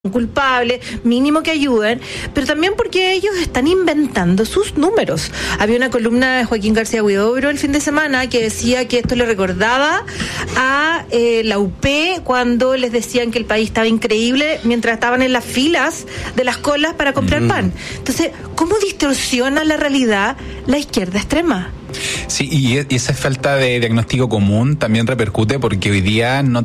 culpables, mínimo que ayuden, pero también porque ellos están inventando sus números. Había una columna de Joaquín García Huidobro el fin de semana que decía que esto le recordaba a la UP cuando les decían que el país estaba increíble mientras estaban en las filas de las colas para comprar pan. Entonces, ¿cómo distorsiona la realidad la izquierda extrema? Sí, y esa falta de diagnóstico común también repercute porque hoy día no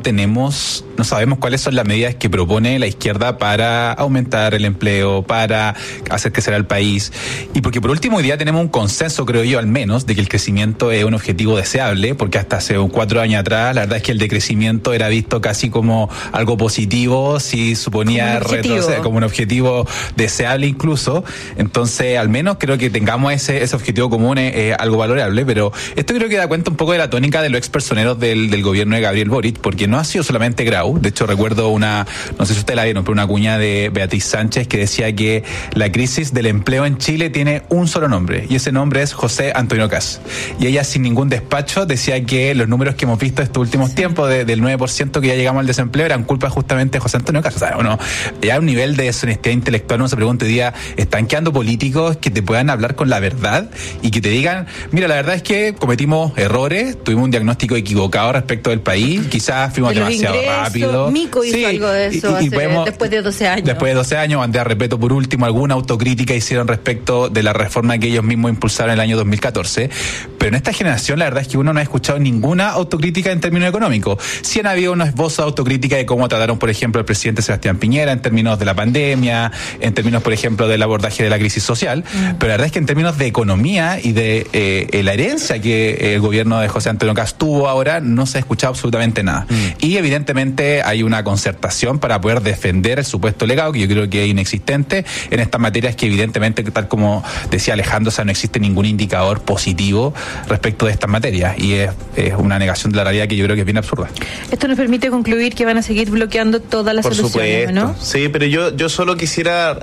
sabemos cuáles son las medidas que propone la izquierda para aumentar el empleo, para hacer crecer al país, y porque por último hoy día tenemos un consenso, creo yo al menos, de que el crecimiento es un objetivo deseable, porque hasta hace 4 años atrás la verdad es que el decrecimiento era visto casi como algo positivo, si suponía retroceder, como un objetivo deseable incluso. Entonces al menos creo que tengamos ese objetivo común, algo valorable. Pero esto creo que da cuenta un poco de la tónica de los expersoneros del gobierno de Gabriel Boric, porque no ha sido solamente Grau. De hecho recuerdo no sé si ustedes la vieron, pero una cuña de Beatriz Sánchez que decía que la crisis del empleo en Chile tiene un solo nombre, y ese nombre es José Antonio Kast. Y ella sin ningún despacho decía que los números que hemos visto estos últimos tiempos del 9% que ya llegamos al desempleo eran culpa justamente de José Antonio Kast. O sea, ya a un nivel de deshonestidad intelectual uno se pregunta hoy día, ¿están quedando políticos que te puedan hablar con la verdad y que te digan, mira, la verdad es que cometimos errores, tuvimos un diagnóstico equivocado respecto del país, quizás fuimos demasiado rápido. Mico hizo algo de eso después de 12 años. Después de 12 años, Andrea Repeto, por último, alguna autocrítica hicieron respecto de la reforma que ellos mismos impulsaron en el año 2014. Pero en esta generación, la verdad es que uno no ha escuchado ninguna autocrítica en términos económicos. Sí han habido unos esbozos de autocrítica de cómo trataron, por ejemplo, al presidente Sebastián Piñera en términos de la pandemia, en términos, por ejemplo, del abordaje de la crisis social. Pero la verdad es que en términos de economía y de la herencia que el gobierno de José Antonio Kast tuvo ahora, no se ha escuchado absolutamente nada. Y evidentemente hay una concertación para poder defender el supuesto legado, que yo creo que es inexistente en estas materias, que evidentemente, tal como decía Alejandro, o sea, no existe ningún indicador positivo respecto de estas materias, y es una negación de la realidad que yo creo que es bien absurda. Esto nos permite concluir que van a seguir bloqueando todas las soluciones, ¿no? Sí, pero yo solo quisiera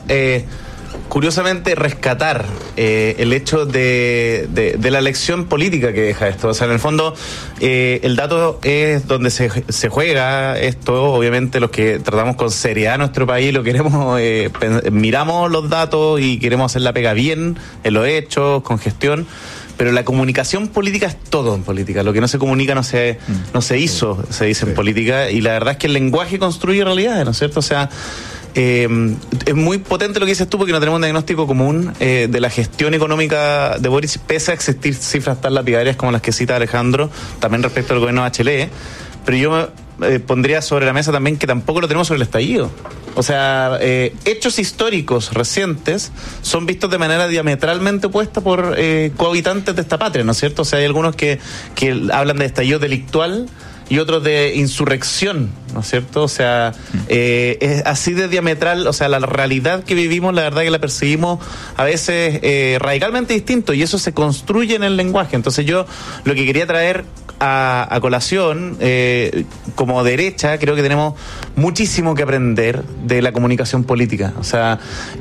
curiosamente rescatar el hecho de la lección política que deja esto. O sea, en el fondo el dato es donde se juega esto. Obviamente los que tratamos con seriedad nuestro país lo queremos, miramos los datos y queremos hacer la pega bien en los hechos, con gestión. Pero la comunicación política es todo en política. Lo que no se comunica no se hizo, se dice en política. Y la verdad es que el lenguaje construye realidades, ¿no es cierto? O sea, es muy potente lo que dices tú, porque no tenemos un diagnóstico común de la gestión económica de Boric, pese a existir cifras tan lapidarias como las que cita Alejandro, también respecto al gobierno de Bachelet. Pero yo pondría sobre la mesa también que tampoco lo tenemos sobre el estallido. O sea, hechos históricos recientes son vistos de manera diametralmente opuesta por cohabitantes de esta patria, ¿no es cierto? O sea, hay algunos que hablan de estallido delictual y otros de insurrección, ¿no es cierto? O sea, es así de diametral. O sea, la realidad que vivimos, la verdad que la percibimos a veces radicalmente distinto, y eso se construye en el lenguaje. Entonces yo lo que quería traer a colación, como derecha, creo que tenemos muchísimo que aprender de la comunicación política. O sea,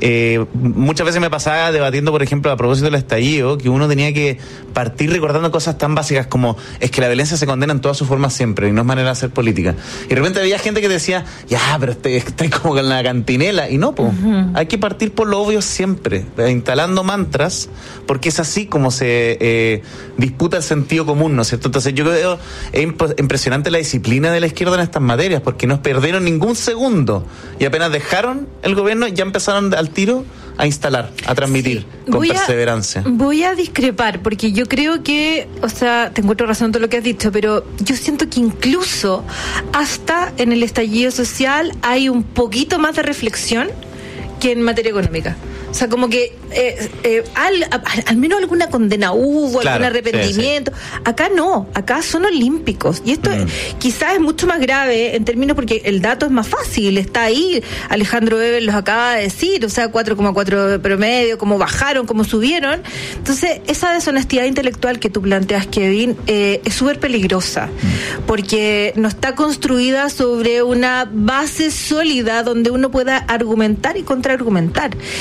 muchas veces me pasaba debatiendo, por ejemplo, a propósito del estallido, que uno tenía que partir recordando cosas tan básicas como es que la violencia se condena en todas sus formas siempre y no es manera de hacer política. Y de repente había gente que decía, ya, pero está como con la cantinela. Y no, pues, hay que partir por lo obvio siempre, instalando mantras, porque es así como se disputa el sentido común, ¿no es cierto? Entonces yo creo es impresionante la disciplina de la izquierda en estas materias, porque no perdieron ningún segundo y apenas dejaron el gobierno ya empezaron al tiro a instalar, a transmitir con perseverancia. Voy a discrepar, porque yo creo que, o sea, te encuentro razón en todo lo que has dicho, pero yo siento que incluso hasta en el estallido social hay un poquito más de reflexión que en materia económica. O sea, como que al menos alguna condena hubo, claro, algún arrepentimiento. Sí. Acá no, acá son olímpicos. Y esto quizás es mucho más grave en términos porque el dato es más fácil, está ahí. Alejandro Weber los acaba de decir, o sea, 4,4 promedio, cómo bajaron, cómo subieron. Entonces, esa deshonestidad intelectual que tú planteas, Kevin, es súper peligrosa, porque no está construida sobre una base sólida donde uno pueda argumentar y contraargumentar.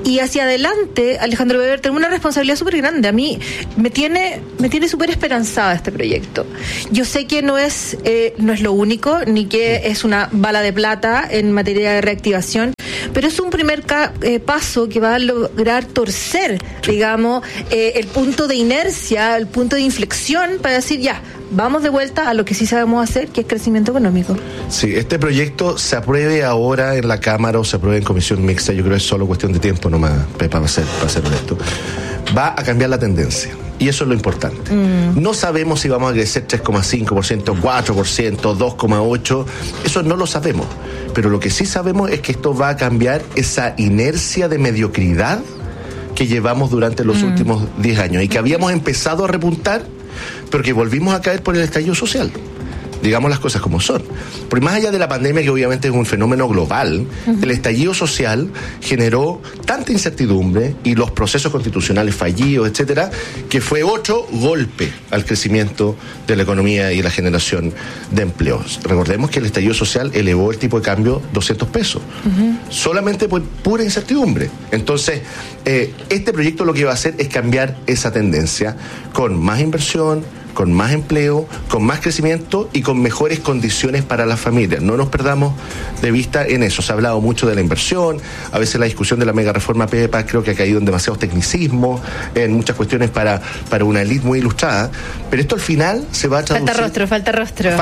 Y hacia adelante, Alejandro Weber, tengo una responsabilidad súper grande. A mí me tiene súper esperanzada este proyecto. Yo sé que no es lo único, ni que es una bala de plata en materia de reactivación, pero es un primer paso que va a lograr torcer, digamos, el punto de inercia, el punto de inflexión para decir ya, vamos de vuelta a lo que sí sabemos hacer, que es crecimiento económico. Sí, este proyecto se apruebe ahora en la Cámara o se apruebe en comisión mixta, yo creo que es solo cuestión de tiempo nomás, Pepa, para ser honesto. Va a cambiar la tendencia. Y eso es lo importante. No sabemos si vamos a crecer 3,5%, 4%, 2,8%. Eso no lo sabemos. Pero lo que sí sabemos es que esto va a cambiar esa inercia de mediocridad que llevamos durante los últimos 10 años y que habíamos empezado a repuntar, pero que volvimos a caer por el estallido social. Digamos las cosas como son. Porque más allá de la pandemia, que obviamente es un fenómeno global, el estallido social generó tanta incertidumbre y los procesos constitucionales fallidos, etcétera, que fue otro golpe al crecimiento de la economía y la generación de empleos. Recordemos que el estallido social elevó el tipo de cambio 200 pesos, solamente por pura incertidumbre. Entonces, este proyecto lo que va a hacer es cambiar esa tendencia con más inversión, con más empleo, con más crecimiento y con mejores condiciones para las familias. No nos perdamos de vista en eso. Se ha hablado mucho de la inversión, a veces la discusión de la mega reforma Pepa creo que ha caído en demasiados tecnicismos, en muchas cuestiones para una élite muy ilustrada, pero esto al final se va a traducir... Falta rostro.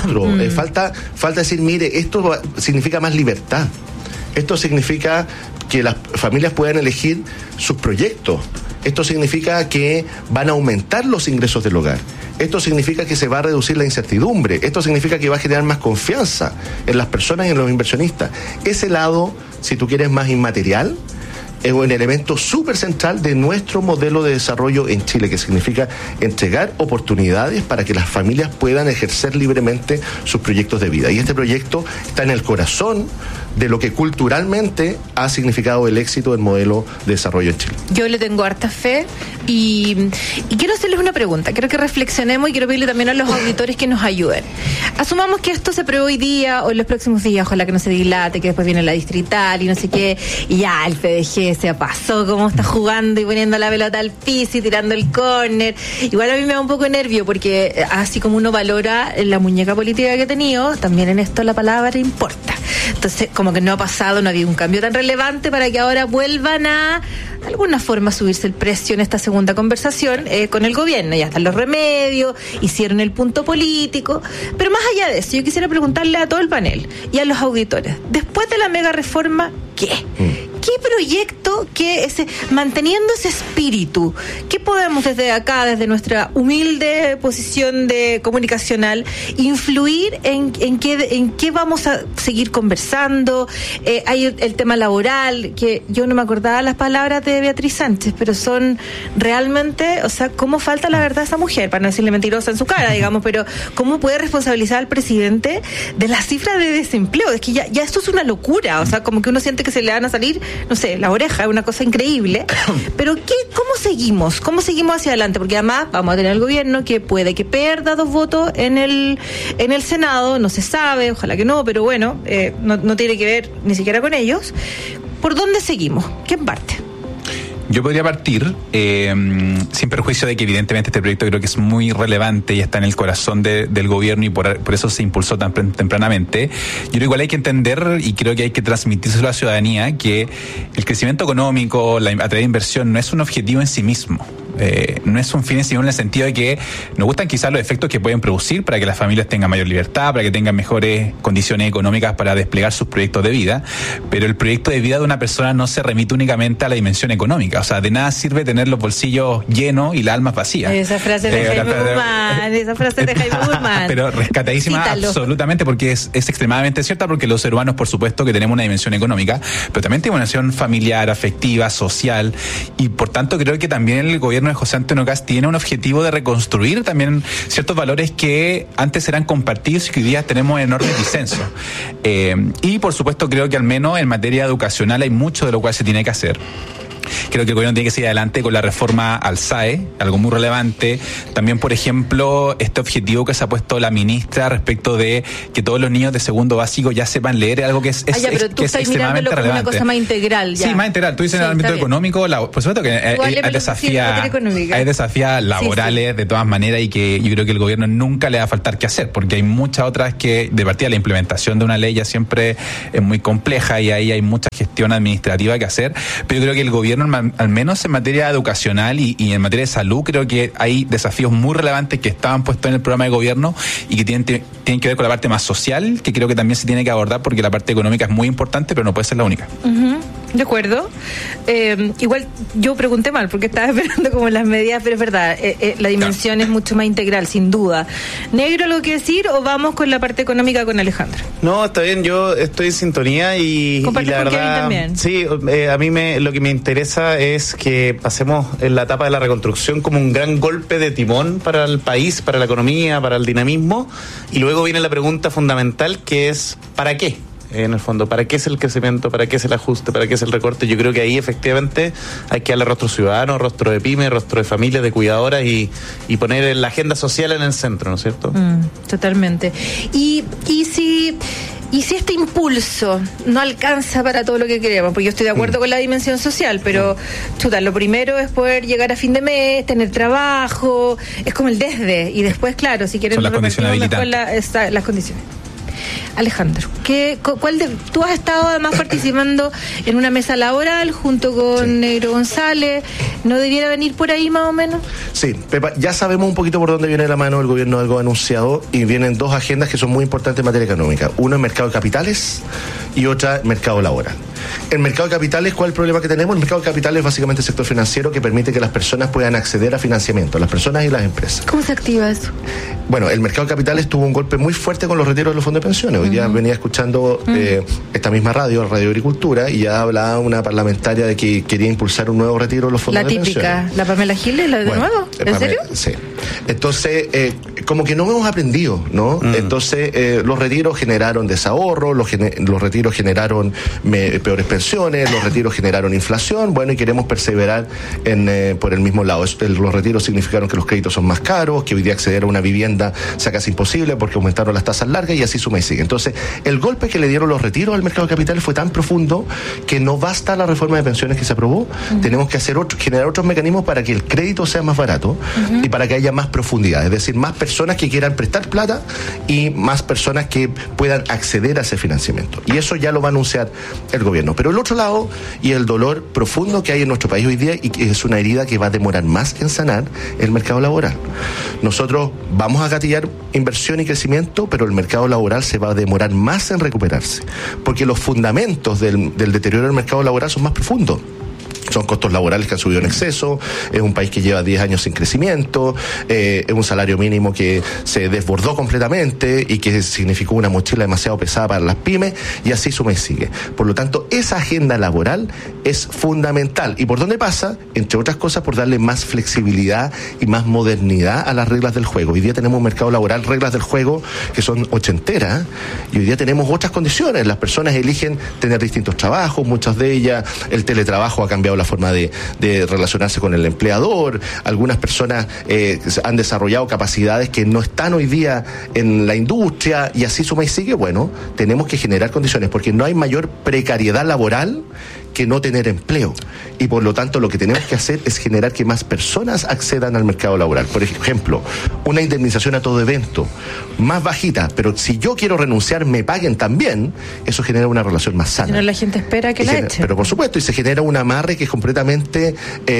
Falta decir, mire, esto significa más libertad. Esto significa que las familias puedan elegir sus proyectos. Esto significa que van a aumentar los ingresos del hogar. Esto significa que se va a reducir la incertidumbre. Esto significa que va a generar más confianza en las personas y en los inversionistas. Ese lado, si tú quieres, más inmaterial, es un elemento súper central de nuestro modelo de desarrollo en Chile, que significa entregar oportunidades para que las familias puedan ejercer libremente sus proyectos de vida. Y este proyecto está en el corazón de lo que culturalmente ha significado el éxito del modelo de desarrollo en Chile. Yo le tengo harta fe y quiero hacerles una pregunta. Quiero que reflexionemos y quiero pedirle también a los auditores que nos ayuden. Asumamos que esto se aprueba hoy día o en los próximos días, ojalá que no se dilate, que después viene la distrital y no sé qué, y ya el PDG se pasó, cómo está jugando y poniendo la pelota al piso y tirando el córner. Igual a mí me da un poco de nervio porque así como uno valora la muñeca política que he tenido, también en esto la palabra importa. Entonces, como que no ha pasado, no ha habido un cambio tan relevante para que ahora vuelvan a, de alguna forma, subirse el precio en esta segunda conversación con el gobierno. Ya están los remedios, hicieron el punto político, pero más allá de eso, yo quisiera preguntarle a todo el panel y a los auditores, después de la mega reforma, ¿qué? ¿Qué proyecto, manteniendo ese espíritu, qué podemos desde acá, desde nuestra humilde posición de comunicacional, influir en qué vamos a seguir conversando? Hay el tema laboral, que yo no me acordaba las palabras de Beatriz Sánchez, pero son realmente, o sea, cómo falta la verdad a esa mujer, para no decirle mentirosa en su cara, digamos, pero cómo puede responsabilizar al presidente de la cifra de desempleo. Es que ya esto es una locura, o sea, como que uno siente que se le van a salir, no sé, la oreja, es una cosa increíble. Pero ¿cómo seguimos? ¿Cómo seguimos hacia adelante? Porque además vamos a tener el gobierno que puede que pierda 2 votos en el Senado, no se sabe, ojalá que no, pero bueno, no tiene que ver ni siquiera con ellos. ¿Por dónde seguimos? ¿Quién parte? Yo podría partir, sin perjuicio de que evidentemente este proyecto creo que es muy relevante y está en el corazón del gobierno y por eso se impulsó tan tempranamente. Yo creo que igual hay que entender y creo que hay que transmitírselo a la ciudadanía que el crecimiento económico, a través de inversión, no es un objetivo en sí mismo. No es un fin en sí mismo, en el sentido de que nos gustan quizás los efectos que pueden producir para que las familias tengan mayor libertad, para que tengan mejores condiciones económicas para desplegar sus proyectos de vida, pero el proyecto de vida de una persona no se remite únicamente a la dimensión económica. O sea, de nada sirve tener los bolsillos llenos y las almas vacías. Esa frase de Jaime Guzmán. Pero rescatadísima. Cítalo. Absolutamente, porque es extremadamente cierta, porque los seres humanos, por supuesto, que tenemos una dimensión económica, pero también tenemos una dimensión familiar, afectiva, social, y por tanto creo que también el gobierno de José Antonio Kast tiene un objetivo de reconstruir también ciertos valores que antes eran compartidos y que hoy día tenemos enormes disensos. Y por supuesto creo que al menos en materia educacional hay mucho de lo cual se tiene que hacer. Creo que el gobierno tiene que seguir adelante con la reforma al SAE, algo muy relevante. También, por ejemplo, este objetivo que se ha puesto la ministra respecto de que todos los niños de segundo básico ya sepan leer, algo que es extremadamente relevante. Una cosa más integral. Ya. Sí, más integral. Tú dices en el ámbito económico, por supuesto que hay desafíos laborales de todas maneras, y que yo creo que el gobierno nunca le va a faltar qué hacer, porque hay muchas otras que, de partida, la implementación de una ley ya siempre es muy compleja y ahí hay mucha gestión administrativa que hacer, pero yo creo que el gobierno, al menos en materia educacional y en materia de salud, creo que hay desafíos muy relevantes que estaban puestos en el programa de gobierno y que tienen que ver con la parte más social, que creo que también se tiene que abordar, porque la parte económica es muy importante, pero no puede ser la única. De acuerdo. Igual yo pregunté mal porque estaba esperando como las medidas, pero es verdad, la dimensión es mucho más integral, sin duda. ¿Negro algo que decir o vamos con la parte económica con Alejandro? No, está bien, yo estoy en sintonía y la verdad, también. Sí, a mí lo que me interesa es que pasemos en la etapa de la reconstrucción como un gran golpe de timón para el país, para la economía, para el dinamismo, y luego viene la pregunta fundamental, que es ¿para qué? En el fondo, ¿para qué es el crecimiento? ¿Para qué es el ajuste? ¿Para qué es el recorte? Yo creo que ahí efectivamente hay que darle rostro ciudadano, rostro de pyme, rostro de familias, de cuidadoras y poner la agenda social en el centro, ¿no es cierto? Totalmente. Y si este impulso no alcanza para todo lo que queremos, porque yo estoy de acuerdo con la dimensión social, pero chuta, lo primero es poder llegar a fin de mes, tener trabajo, es como el desde, y después, claro, si quieren las condiciones habilitantes. Las condiciones. Alejandro, tú has estado además participando en una mesa laboral junto con Negro González, ¿no debiera venir por ahí más o menos? Sí, Pepa, ya sabemos un poquito por dónde viene la mano, el gobierno algo anunciado, y vienen dos agendas que son muy importantes en materia económica. Uno es mercado de capitales y otra mercado laboral. El mercado de capitales, ¿cuál es el problema que tenemos? El mercado de capitales es básicamente el sector financiero que permite que las personas puedan acceder a financiamiento, las personas y las empresas. ¿Cómo se activa eso? Bueno, el mercado de capitales tuvo un golpe muy fuerte con los retiros de los fondos de pensiones. Hoy día venía escuchando esta misma Radio Agricultura, y ya hablaba una parlamentaria de que quería impulsar un nuevo retiro de los fondos de pensiones. La típica, la Pamela Giles, ¿de nuevo? ¿En serio? Sí. Entonces, como que no hemos aprendido, ¿no? Entonces, los retiros generaron desahorro, los retiros generaron peores pensiones, los retiros generaron inflación, bueno, y queremos perseverar por el mismo lado. Los retiros significaron que los créditos son más caros, que hoy día acceder a una vivienda sea casi imposible porque aumentaron las tasas largas, y así suma y sigue. Entonces, el golpe que le dieron los retiros al mercado de capitales fue tan profundo que no basta la reforma de pensiones que se aprobó, tenemos que generar otros mecanismos para que el crédito sea más barato y para que haya más profundidad, es decir, más personas que quieran prestar plata y más personas que puedan acceder a ese financiamiento. Y eso ya lo va a anunciar el gobierno. Pero el otro lado, y el dolor profundo que hay en nuestro país hoy día, y que es una herida que va a demorar más en sanar, el mercado laboral. Nosotros vamos a gatillar inversión y crecimiento, pero el mercado laboral se va a demorar más en recuperarse, porque los fundamentos del deterioro del mercado laboral son más profundos. Son costos laborales que han subido en exceso, es un país que lleva 10 años sin crecimiento, es un salario mínimo que se desbordó completamente y que significó una mochila demasiado pesada para las pymes, y así suma y sigue. Por lo tanto, esa agenda laboral es fundamental. ¿Y por dónde pasa? Entre otras cosas, por darle más flexibilidad y más modernidad a las reglas del juego. Hoy día tenemos un mercado laboral, reglas del juego que son ochenteras, y hoy día tenemos otras condiciones. Las personas eligen tener distintos trabajos, muchas de ellas, el teletrabajo ha cambiado la forma de relacionarse con el empleador. Algunas personas han desarrollado capacidades que no están hoy día en la industria, y así suma y sigue. Bueno, tenemos que generar condiciones, porque no hay mayor precariedad laboral que no tener empleo, y por lo tanto lo que tenemos que hacer es generar que más personas accedan al mercado laboral. Por ejemplo, una indemnización a todo evento más bajita, pero si yo quiero renunciar me paguen también, eso genera una relación más sana. No, la gente espera que la echen. Pero por supuesto, y se genera un amarre que es completamente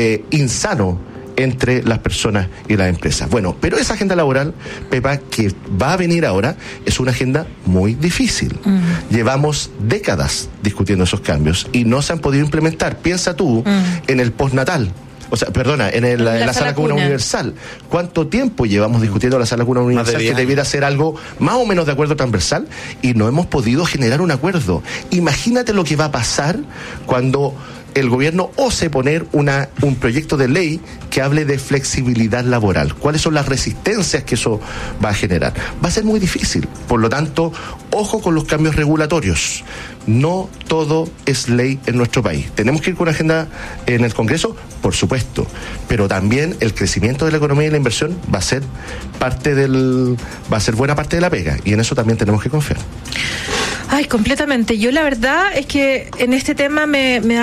insano entre las personas y las empresas. Bueno, pero esa agenda laboral, Pepa, que va a venir ahora, es una agenda muy difícil. Llevamos décadas discutiendo esos cambios y no se han podido implementar. Piensa tú en el postnatal. O sea, perdona, en la sala cuna universal. ¿Cuánto tiempo llevamos discutiendo la sala cuna universal, que debiera ser algo más o menos de acuerdo transversal, y no hemos podido generar un acuerdo? Imagínate lo que va a pasar cuando el gobierno ose poner un proyecto de ley que hable de flexibilidad laboral. ¿Cuáles son las resistencias que eso va a generar? Va a ser muy difícil. Por lo tanto, ojo con los cambios regulatorios. No todo es ley en nuestro país. ¿Tenemos que ir con una agenda en el Congreso? Por supuesto. Pero también el crecimiento de la economía y la inversión va a ser buena parte de la pega. Y en eso también tenemos que confiar. Ay, completamente. Yo la verdad es que en este tema no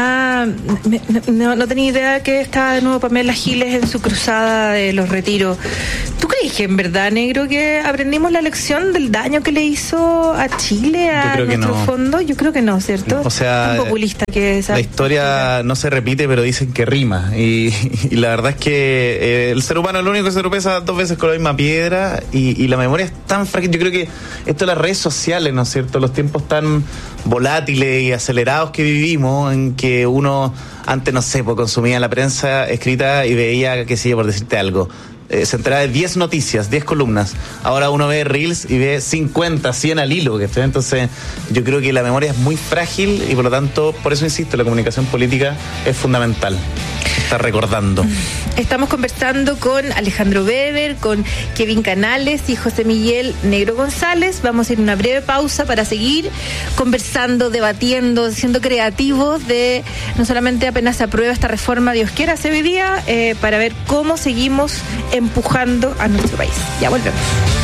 tenía idea que estaba de nuevo Pamela Giles en su cruzada de los retiros. ¿Tú crees que en verdad, negro, que aprendimos la lección del daño que le hizo a Chile, a nuestro fondo? Yo creo que no, ¿cierto? O sea, tan populista que esa. La historia no se repite, pero dicen que rima. Y la verdad es que el ser humano es lo único que se tropeza 2 veces con la misma piedra, y la memoria es tan frágil. Yo creo que esto de las redes sociales, ¿no es cierto? Los tiempos tan volátiles y acelerados que vivimos, en que uno antes, no sé, pues consumía la prensa escrita y veía, qué sé yo, por decirte algo, se enteraba de 10 noticias, 10 columnas. Ahora uno ve Reels y ve 50, 100 al hilo. Entonces yo creo que la memoria es muy frágil y por lo tanto, por eso insisto, la comunicación política es fundamental. Está recordando. Estamos conversando con Alejandro Weber, con Kevin Canales y José Miguel Negro González. Vamos a ir a una breve pausa para seguir conversando, debatiendo, siendo creativos de no solamente apenas se aprueba esta reforma Dios quiera se hoy día, para ver cómo seguimos empujando a nuestro país. Ya volvemos.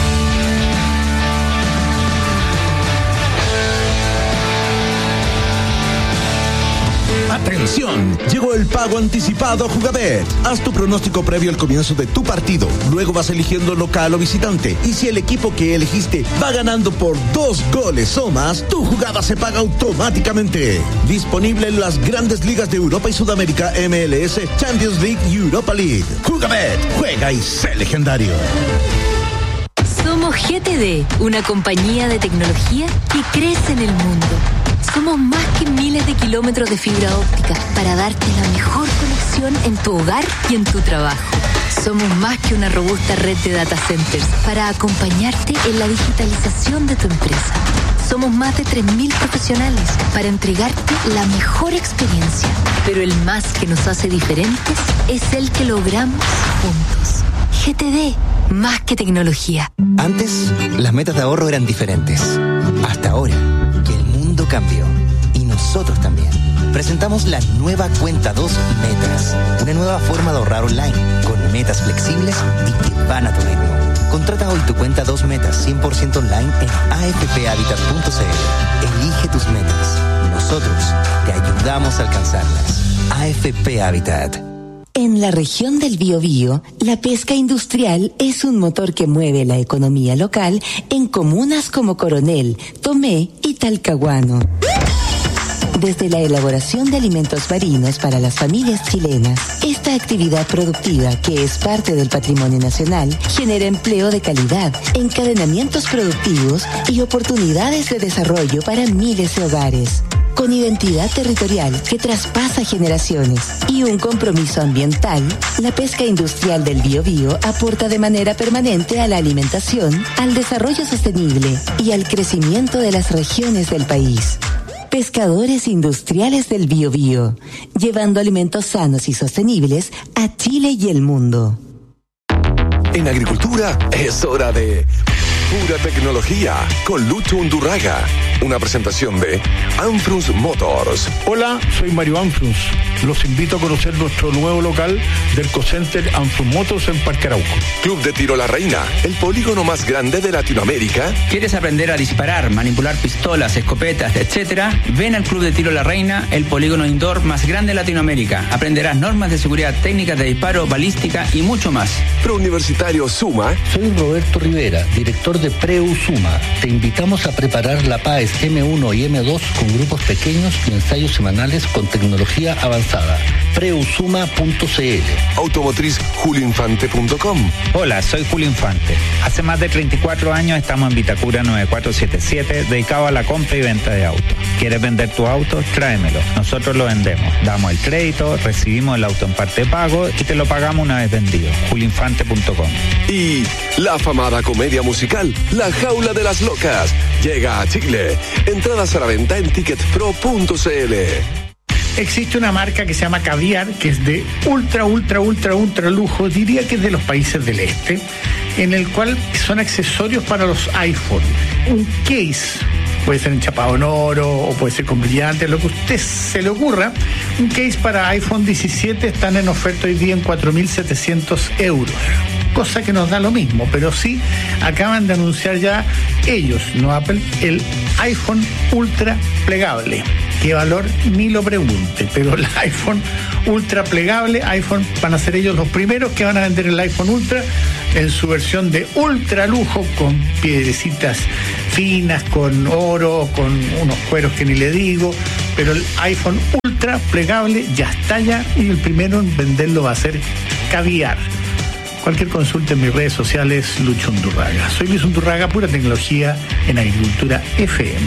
Atención, llegó el pago anticipado a Jugabet. Haz tu pronóstico previo al comienzo de tu partido. Luego vas eligiendo local o visitante. Y si el equipo que elegiste va ganando por 2 goles o más, tu jugada se paga automáticamente. Disponible en las grandes ligas de Europa y Sudamérica, MLS, Champions League y Europa League. Jugabet, juega y sé legendario. Somos GTD, una compañía de tecnología que crece en el mundo. Somos más que miles de kilómetros de fibra óptica para darte la mejor conexión en tu hogar y en tu trabajo. Somos más que una robusta red de data centers para acompañarte en la digitalización de tu empresa. Somos más de 3.000 profesionales para entregarte la mejor experiencia. Pero el más que nos hace diferentes es el que logramos juntos. GTD, más que tecnología. Antes, las metas de ahorro eran diferentes. Hasta ahora, que el mundo cambió. Y nosotros también. Presentamos la nueva Cuenta 2 Metas. Una nueva forma de ahorrar online, con metas flexibles y que van a tu ritmo. Contrata hoy tu Cuenta 2 Metas 100% online en afphabitat.cl. Elige tus metas. Nosotros te ayudamos a alcanzarlas. AFP Habitat. En la región del Biobío, la pesca industrial es un motor que mueve la economía local en comunas como Coronel, Tomé y Talcahuano. Desde la elaboración de alimentos marinos para las familias chilenas, esta actividad productiva, que es parte del patrimonio nacional, genera empleo de calidad, encadenamientos productivos y oportunidades de desarrollo para miles de hogares. Con identidad territorial que traspasa generaciones y un compromiso ambiental, la pesca industrial del Biobío aporta de manera permanente a la alimentación, al desarrollo sostenible y al crecimiento de las regiones del país. Pescadores industriales del Biobío, llevando alimentos sanos y sostenibles a Chile y el mundo. En agricultura es hora de pura tecnología con Lucho Undurraga. Una presentación de Anfrus Motors. Hola, soy Mario Anfrus. Los invito a conocer nuestro nuevo local del Cocenter Anfrus Motors en Parque Arauco. Club de Tiro La Reina, el polígono más grande de Latinoamérica. ¿Quieres aprender a disparar, manipular pistolas, escopetas, etcétera? Ven al Club de Tiro La Reina, el polígono indoor más grande de Latinoamérica. Aprenderás normas de seguridad, técnicas de disparo, balística y mucho más. Prouniversitario Suma. Soy Roberto Rivera, director de Preu Suma. Te invitamos a preparar la PAES M1 y M2 con grupos pequeños y ensayos semanales con tecnología avanzada. Preusuma.cl. Automotriz julioinfante.com. Hola, soy Julio Infante. Hace más de 34 años estamos en Vitacura 9477, dedicado a la compra y venta de autos. ¿Quieres vender tu auto? Tráemelo. Nosotros lo vendemos. Damos el crédito, recibimos el auto en parte de pago y te lo pagamos una vez vendido. julioinfante.com. Y la afamada comedia musical La Jaula de las Locas llega a Chile. Entradas a la venta en ticketpro.cl. Existe una marca que se llama Caviar, que es de ultra lujo, diría que es de los países del este, en el cual son accesorios para los iPhone. Un case, puede ser enchapado en oro o puede ser con brillantes, lo que a usted se le ocurra. Un case para iPhone 17 están en oferta hoy día en 4.700 euros. Cosa que nos da lo mismo, pero sí acaban de anunciar ya ellos, no Apple, el iPhone Ultra plegable. ¿Qué valor? Ni lo pregunte, pero el iPhone Ultra plegable, iPhone, van a ser ellos los primeros que van a vender el iPhone Ultra en su versión de ultra lujo, con piedrecitas finas, con oro, con unos cueros que ni le digo, pero el iPhone Ultra plegable ya está ya, y el primero en venderlo va a ser Caviar. Cualquier consulta en mis redes sociales, Lucho Undurraga. Soy Luis Undurraga, pura tecnología en Agricultura FM.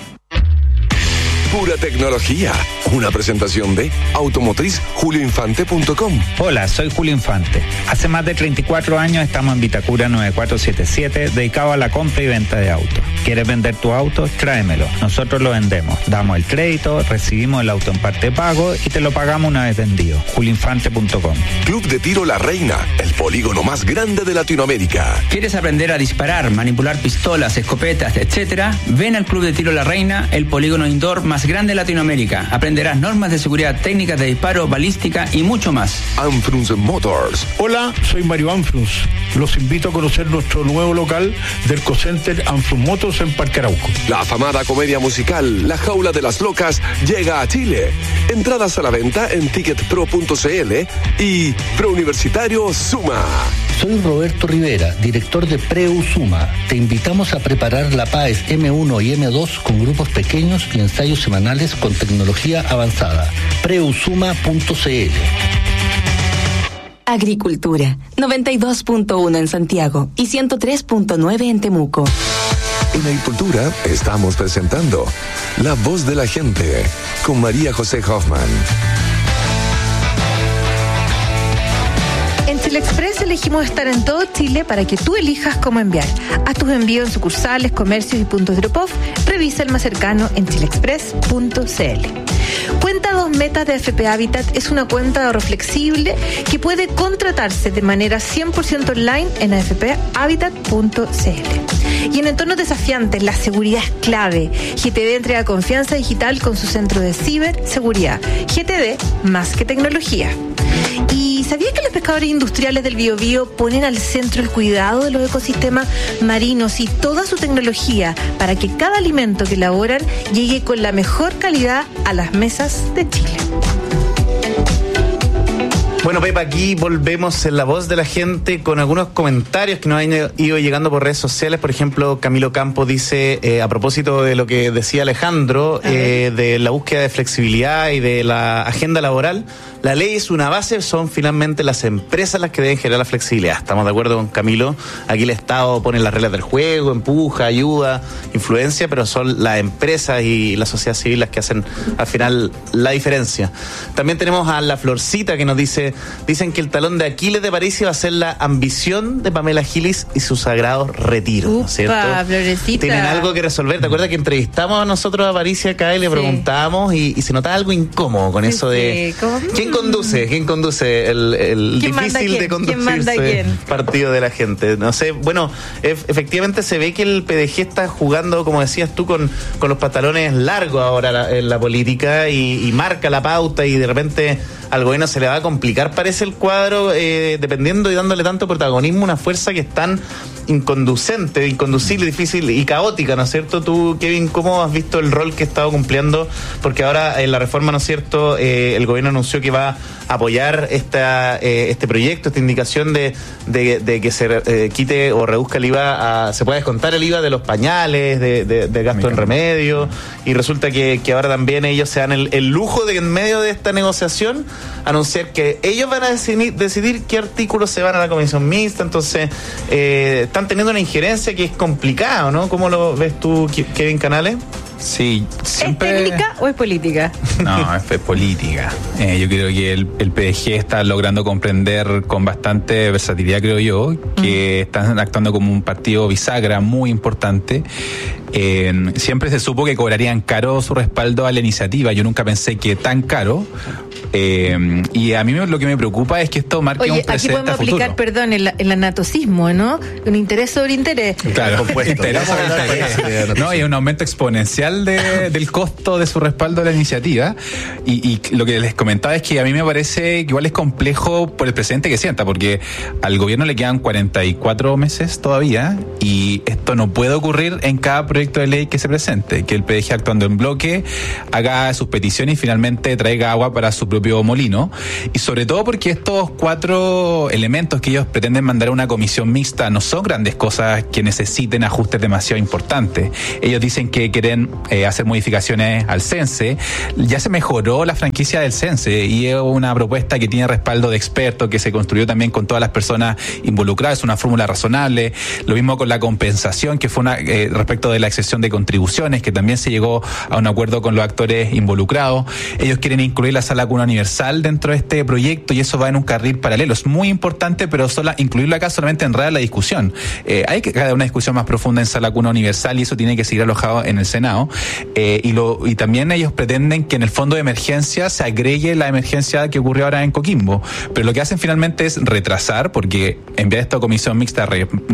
Pura tecnología. Una presentación de automotriz.julioinfante.com. Hola, soy Julio Infante. Hace más de 34 años estamos en Vitacura 9477, dedicado a la compra y venta de autos. ¿Quieres vender tu auto? Tráemelo. Nosotros lo vendemos. Damos el crédito, recibimos el auto en parte de pago y te lo pagamos una vez vendido. julioinfante.com. Club de Tiro La Reina, el polígono más grande de Latinoamérica. ¿Quieres aprender a disparar, manipular pistolas, escopetas, etcétera? Ven al Club de Tiro La Reina, el polígono indoor más grande de Latinoamérica. Aprenderás normas de seguridad, técnicas de disparo, balística y mucho más. Anfrunz Motors. Hola, soy Mario Anfrunz. Los invito a conocer nuestro nuevo local del Cocenter Anfrunz Motors en Parque Arauco. La afamada comedia musical La Jaula de las Locas llega a Chile. Entradas a la venta en ticketpro.cl y Prouniversitario Suma. Soy Roberto Rivera, director de Preu Suma. Te invitamos a preparar la PAES M1 y M2 con grupos pequeños y ensayos semanales con tecnología avanzada. Preusuma.cl. Agricultura, 92.1 en Santiago y 103.9 en Temuco. En Agricultura estamos presentando La Voz de la Gente con María José Hoffman. En Chile Express elegimos estar en todo Chile para que tú elijas cómo enviar. Haz tus envíos en sucursales, comercios y puntos drop-off. Revisa el más cercano en chileexpress.cl. Cuenta 2 metas de AFP Habitat es una cuenta de ahorro flexible que puede contratarse de manera 100% online en afphabitat.cl. Y en entornos desafiantes, la seguridad es clave. GTD entrega confianza digital con su centro de ciberseguridad. GTD, más que tecnología. ¿Y sabías que los pescadores industriales del Biobío ponen al centro el cuidado de los ecosistemas marinos y toda su tecnología para que cada alimento que elaboran llegue con la mejor calidad a las mesas de Chile? Bueno, Pepa, aquí volvemos en La Voz de la Gente con algunos comentarios que nos han ido llegando por redes sociales. Por ejemplo, Camilo Campos dice, a propósito de lo que decía Alejandro, de la búsqueda de flexibilidad y de la agenda laboral, la ley es una base, son finalmente las empresas las que deben generar la flexibilidad. Estamos de acuerdo con Camilo. Aquí el Estado pone las reglas del juego, empuja, ayuda, influencia, pero son las empresas y la sociedad civil las que hacen al final la diferencia. También tenemos a la Florcita que nos dice, dicen que el talón de Aquiles de París va a ser la ambición de Pamela Gilis y sus sagrados retiros, ¿no es cierto? Florecita. Tienen algo que resolver. ¿Te acuerdas que entrevistamos a nosotros a París acá y le preguntábamos y se notaba algo incómodo con eso de... ¿Quién conduce el difícil de conducirse partido de la gente? No sé, bueno, efectivamente se ve que el PDG está jugando, como decías tú, con los pantalones largos ahora en la política y marca la pauta y de repente al gobierno se le va a complicar, parece el cuadro, dependiendo y dándole tanto protagonismo a una fuerza que es tan inconducente, inconducible, difícil y caótica, ¿no es cierto? Tú, Kevin, ¿cómo has visto el rol que ha estado cumpliendo? Porque ahora en la reforma, ¿no es cierto?, el gobierno anunció que va a apoyar este proyecto, esta indicación de que se quite o reduzca el IVA, se pueda descontar el IVA de los pañales, de gasto en remedio, y resulta que ahora también ellos se dan el lujo de, en medio de esta negociación, anunciar que ellos van a decidir qué artículos se van a la comisión mixta. Entonces están teniendo una injerencia que es complicado, ¿no? ¿Cómo lo ves tú, Kevin Canales? Sí, siempre... ¿Es técnica o es política? No, es política. Yo creo que el PDG está logrando comprender con bastante versatilidad, creo yo, que están actuando como un partido bisagra muy importante. Siempre se supo que cobrarían caro su respaldo a la iniciativa. Yo nunca pensé que tan caro. Y a mí lo que me preocupa es que esto marque un precedente. Aquí podemos aplicar, perdón, el anatosismo, ¿no? Un interés sobre interés. Claro, interés sobre interés. No, y un aumento exponencial del costo de su respaldo a la iniciativa. Y lo que les comentaba es que a mí me parece que igual es complejo por el precedente que sienta, porque al gobierno le quedan 44 meses todavía y esto no puede ocurrir en cada proyecto de ley que se presente, que el PDG, actuando en bloque, haga sus peticiones y finalmente traiga agua para su propio molino. Y sobre todo porque estos 4 elementos que ellos pretenden mandar a una comisión mixta no son grandes cosas que necesiten ajustes demasiado importantes. Ellos dicen que quieren hacer modificaciones al CENSE. Ya se mejoró la franquicia del CENSE y es una propuesta que tiene respaldo de expertos, que se construyó también con todas las personas involucradas. Es una fórmula razonable. Lo mismo con la compensación, que fue respecto de la excepción de contribuciones, que también se llegó a un acuerdo con los actores involucrados. Ellos quieren incluir la sala cuna universal dentro de este proyecto y eso va en un carril paralelo. Es muy importante, pero incluirlo acá solamente enreda la discusión. Hay que haber una discusión más profunda en sala cuna universal y eso tiene que seguir alojado en el Senado. Y también ellos pretenden que en el fondo de emergencia se agregue la emergencia que ocurrió ahora en Coquimbo. Pero lo que hacen finalmente es retrasar, porque enviar esto a comisión mixta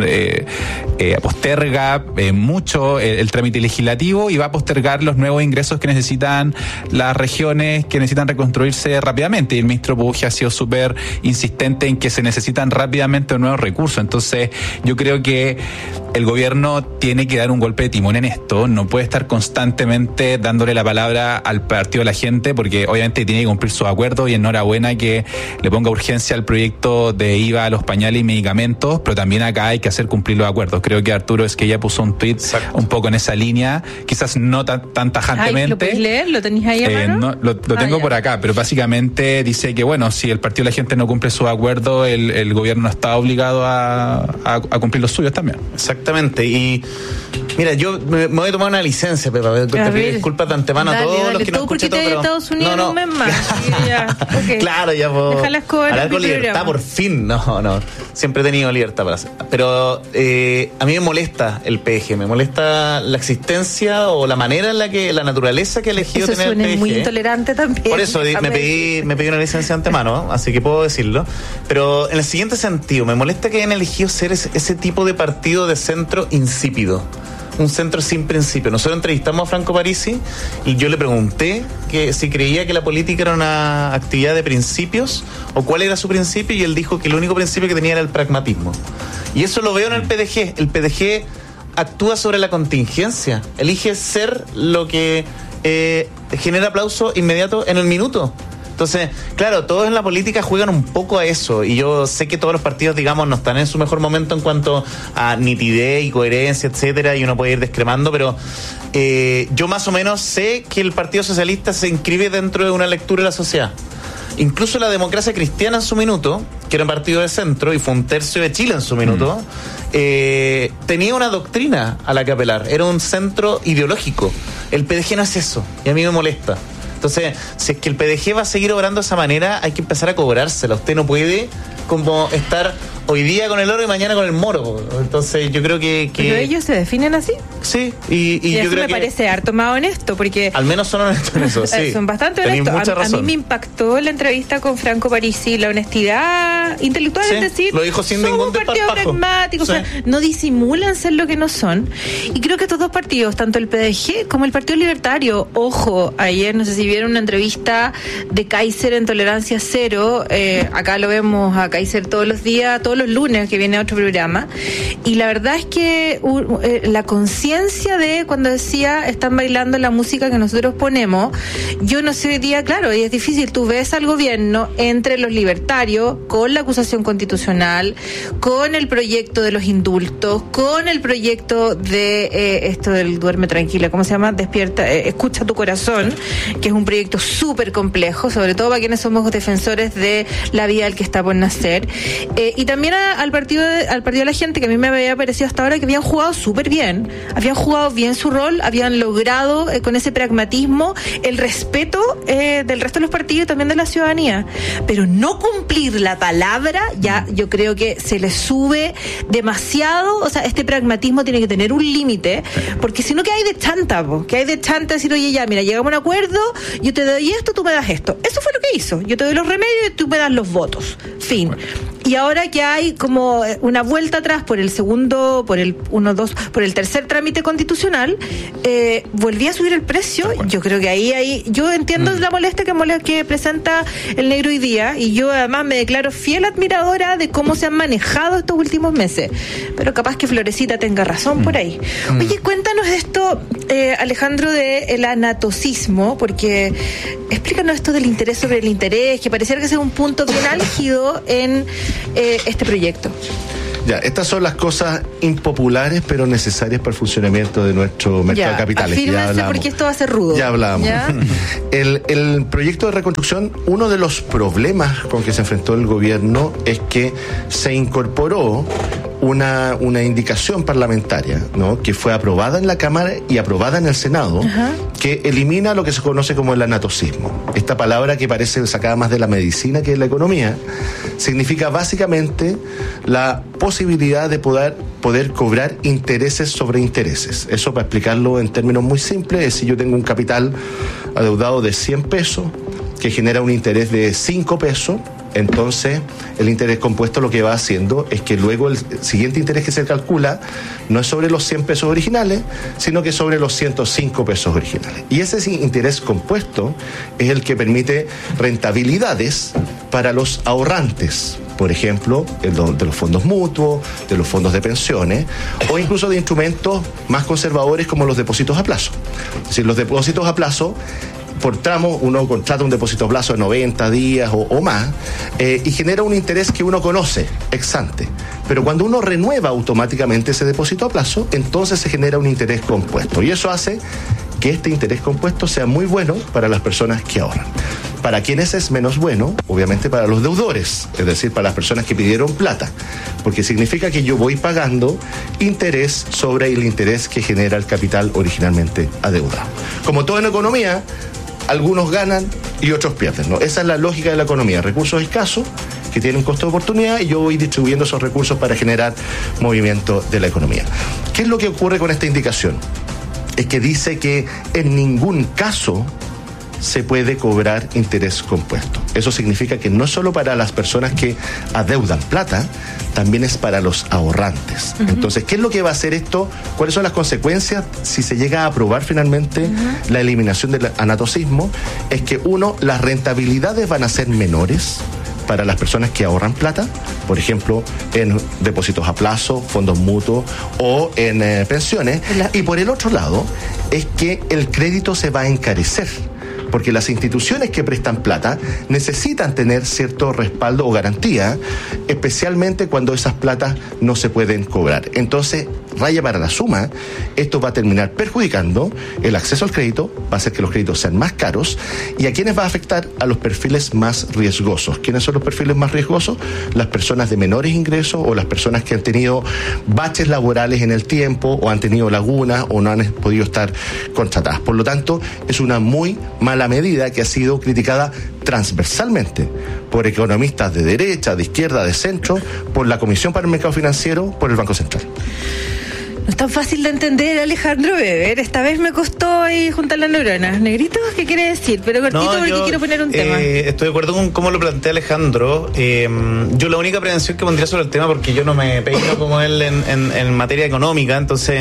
posterga mucho el trámite legislativo y va a postergar los nuevos ingresos que necesitan las regiones que necesitan reconstruirse rápidamente. Y el ministro Pugge ha sido súper insistente en que se necesitan rápidamente nuevos recursos. Entonces, yo creo que el gobierno tiene que dar un golpe de timón en esto. No puede estar constantemente dándole la palabra al partido de la gente, porque obviamente tiene que cumplir sus acuerdos y enhorabuena que le ponga urgencia al proyecto de IVA a los pañales y medicamentos, pero también acá hay que hacer cumplir los acuerdos. Creo que Arturo Esquella puso un tweet un poco en esa línea, quizás no tan tajantemente. ¿Lo puedes leer? ¿Lo tenéis ahí a mano? No, lo tengo por acá, pero básicamente dice que, bueno, si el partido de la gente no cumple sus acuerdos, el gobierno no está obligado a cumplir los suyos también. Exactamente. Y mira, yo me voy a tomar una licencia, Pepa. Te pido disculpas de antemano a todos los que no escuchan todo, pero Estados Unidos no. Un mes más. Ya, okay. Claro, ya puedo deja las cosas hablar con libertad programa. Por fin. No. Siempre he tenido libertad para hacer. Pero a mí me molesta el PDG, me molesta la existencia o la manera en la que, la naturaleza que ha elegido eso tener el PDG. Muy intolerante también. Por eso me pedí una licencia de antemano, así que puedo decirlo. Pero en el siguiente sentido, me molesta que hayan elegido ser ese tipo de partido de centro insípido. Un centro sin principio. Nosotros entrevistamos a Franco Parisi y yo le pregunté que si creía que la política era una actividad de principios o cuál era su principio, y él dijo que el único principio que tenía era el pragmatismo. Y eso lo veo en el PDG. El PDG actúa sobre la contingencia, elige ser lo que genera aplauso inmediato en el minuto. Entonces, claro, todos en la política juegan un poco a eso, y yo sé que todos los partidos, digamos, no están en su mejor momento en cuanto a nitidez y coherencia, etcétera, y uno puede ir descremando, pero yo más o menos sé que el Partido Socialista se inscribe dentro de una lectura de la sociedad. Incluso la Democracia Cristiana en su minuto, que era un partido de centro y fue un tercio de Chile en su minuto, tenía una doctrina a la que apelar, era un centro ideológico. El PDG no es eso, y a mí me molesta. Entonces, si es que el PDG va a seguir obrando de esa manera, hay que empezar a cobrársela. Usted no puede como estar hoy día con el oro y mañana con el moro. Entonces, yo creo que... ¿Pero ellos se definen así? Sí, y yo eso creo me parece harto más honesto, porque... Al menos son honestos en eso, sí. Son bastante honestos. A mí me impactó la entrevista con Franco Parisi, la honestidad intelectual, sí, es decir, lo dijo sin ningún partido pragmático, sí. O sea, no disimulan ser lo que no son. Y creo que estos dos partidos, tanto el PDG como el Partido Libertario, ojo, ayer no sé si vieron una entrevista de Kaiser en Tolerancia Cero, acá lo vemos a Kaiser todos los días, todos los lunes que viene a otro programa, y la verdad es que la conciencia de cuando decía están bailando la música que nosotros ponemos, yo no sé hoy día, claro, y es difícil, tú ves al gobierno entre los libertarios con la acusación constitucional, con el proyecto de los indultos, con el proyecto de esto del duerme tranquila, ¿cómo se llama? Despierta, escucha tu corazón, que es un proyecto súper complejo, sobre todo para quienes somos defensores de la vida del que está por nacer. hacer. Y también al partido de la gente, que a mí me había parecido hasta ahora que habían jugado súper bien, habían jugado bien su rol, habían logrado con ese pragmatismo el respeto del resto de los partidos y también de la ciudadanía. Pero no cumplir la palabra, ya yo creo que se le sube demasiado. O sea, este pragmatismo tiene que tener un límite, porque si no, ¿qué hay de chanta? ¿Qué hay de chanta? Decir, oye, ya, mira, llegamos a un acuerdo, yo te doy esto, tú me das esto. Eso fue lo que hizo. Yo te doy los remedios y tú me das los votos. Fin. Y ahora que hay como una vuelta atrás por el segundo, por el tercer trámite constitucional, volví a subir el precio. Yo creo que ahí yo entiendo la molestia que presenta el negro hoy día, y yo además me declaro fiel admiradora de cómo se han manejado estos últimos meses. Pero capaz que Florecita tenga razón por ahí. Oye, cuéntanos esto, Alejandro, del anatocismo, porque explícanos esto del interés sobre el interés, que pareciera que sea un punto bien álgido en este proyecto. Ya, estas son las cosas impopulares pero necesarias para el funcionamiento de nuestro mercado de capitales. Afírmense, porque esto va a ser rudo. Ya hablábamos. El proyecto de reconstrucción, uno de los problemas con que se enfrentó el gobierno es que se incorporó una indicación parlamentaria, ¿no?, que fue aprobada en la Cámara y aprobada en el Senado, que elimina lo que se conoce como el anatocismo. Esta palabra, que parece sacada más de la medicina que de la economía, significa básicamente la posibilidad de poder cobrar intereses sobre intereses. Eso, para explicarlo en términos muy simples, es si yo tengo un capital adeudado de 100 pesos que genera un interés de 5 pesos, entonces el interés compuesto lo que va haciendo es que luego el siguiente interés que se calcula no es sobre los 100 pesos originales, sino que sobre los 105 pesos originales. Y ese interés compuesto es el que permite rentabilidades para los ahorrantes, por ejemplo, de los fondos mutuos, de los fondos de pensiones, o incluso de instrumentos más conservadores como los depósitos a plazo. Es decir, los depósitos a plazo, por tramo, uno contrata un depósito a plazo de 90 días o más, y genera un interés que uno conoce ex ante. Pero cuando uno renueva automáticamente ese depósito a plazo, entonces se genera un interés compuesto. Y eso hace que este interés compuesto sea muy bueno para las personas que ahorran. Para quienes es menos bueno, obviamente para los deudores, es decir, para las personas que pidieron plata, porque significa que yo voy pagando interés sobre el interés que genera el capital originalmente adeudado. Como todo en economía, algunos ganan y otros pierden, ¿no? Esa es la lógica de la economía: recursos escasos que tienen un costo de oportunidad, y yo voy distribuyendo esos recursos para generar movimiento de la economía. ¿Qué es lo que ocurre con esta indicación? Es que dice que en ningún caso se puede cobrar interés compuesto. Eso significa que no es solo para las personas que adeudan plata, también es para los ahorrantes. Entonces, ¿qué es lo que va a hacer esto? ¿Cuáles son las consecuencias si se llega a aprobar finalmente la eliminación del anatocismo? Es que, uno, las rentabilidades van a ser menores para las personas que ahorran plata, por ejemplo, en depósitos a plazo, fondos mutuos o en pensiones. Y por el otro lado, es que el crédito se va a encarecer, porque las instituciones que prestan plata necesitan tener cierto respaldo o garantía, especialmente cuando esas platas no se pueden cobrar. Entonces, raya para la suma, esto va a terminar perjudicando el acceso al crédito, va a hacer que los créditos sean más caros. ¿Y a quiénes va a afectar? A los perfiles más riesgosos. ¿Quiénes son los perfiles más riesgosos? Las personas de menores ingresos, o las personas que han tenido baches laborales en el tiempo, o han tenido lagunas, o no han podido estar contratadas. Por lo tanto, es una muy mala medida que ha sido criticada transversalmente por economistas de derecha, de izquierda, de centro, por la Comisión para el Mercado Financiero, por el Banco Central. No es tan fácil de entender, Alejandro Weber. Esta vez me costó ahí juntar las neuronas. Negrito, ¿qué quiere decir? Pero cortito, porque quiero poner un tema. Estoy de acuerdo con cómo lo plantea Alejandro. Yo la única prevención que pondría sobre el tema, porque yo no me peino como él en materia económica, entonces...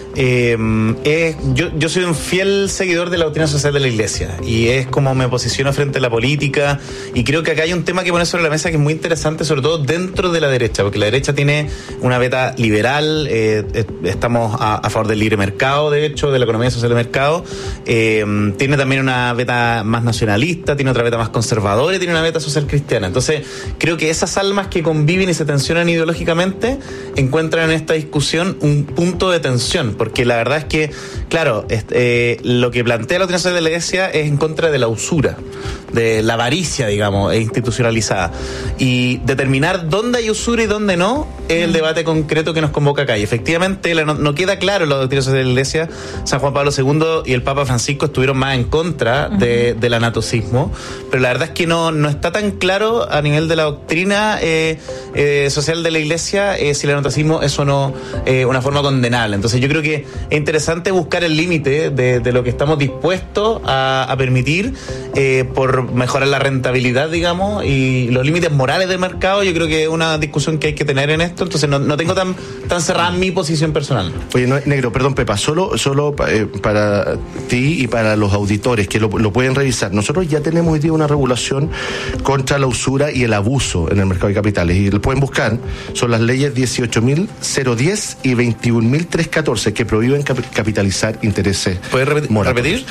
yo soy un fiel seguidor de la doctrina social de la Iglesia, y es como me posiciono frente a la política, y creo que acá hay un tema que pone sobre la mesa que es muy interesante, sobre todo dentro de la derecha, porque la derecha tiene una beta liberal, estamos a favor del libre mercado, de hecho, de la economía social de mercado, tiene también una beta más nacionalista, tiene otra beta más conservadora y tiene una beta social cristiana. Entonces creo que esas almas que conviven y se tensionan ideológicamente encuentran en esta discusión un punto de tensión, porque la verdad es que, claro, lo que plantea la doctrina social de la Iglesia es en contra de la usura. la avaricia, digamos, institucionalizada. Y determinar dónde hay usura y dónde no es el debate concreto que nos convoca acá. Y efectivamente no queda claro en la doctrina social de la Iglesia. San Juan Pablo II y el Papa Francisco estuvieron más en contra del anatocismo, pero la verdad es que no está tan claro a nivel de la doctrina social de la Iglesia si el anatocismo es o no una forma condenable. Entonces yo creo que es interesante buscar el límite de lo que estamos dispuestos a permitir por mejorar la rentabilidad, digamos, y los límites morales del mercado. Yo creo que es una discusión que hay que tener en esto. Entonces no tengo tan cerrada mi posición personal. Oye, Negro, perdón, Pepa, solo para ti y para los auditores que lo pueden revisar. Nosotros ya tenemos hoy día una regulación contra la usura y el abuso en el mercado de capitales, y lo pueden buscar. Son las leyes 18.010 y 21.314 que prohíben capitalizar intereses. ¿Puedes repetir?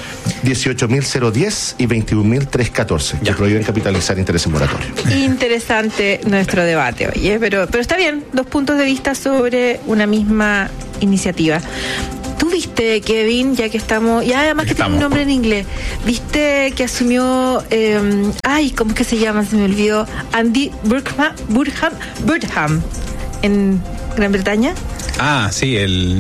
18.010 y 21.314 que prohíben capitalizar intereses moratorios. Interesante nuestro debate, oye, pero está bien, dos puntos de vista sobre una misma iniciativa. ¿Tú viste, Kevin, ya que estamos, y además que tiene un nombre en inglés, viste que asumió, ¿cómo es que se llama? Se me olvidó. Andy Burnham en Gran Bretaña? Sí, el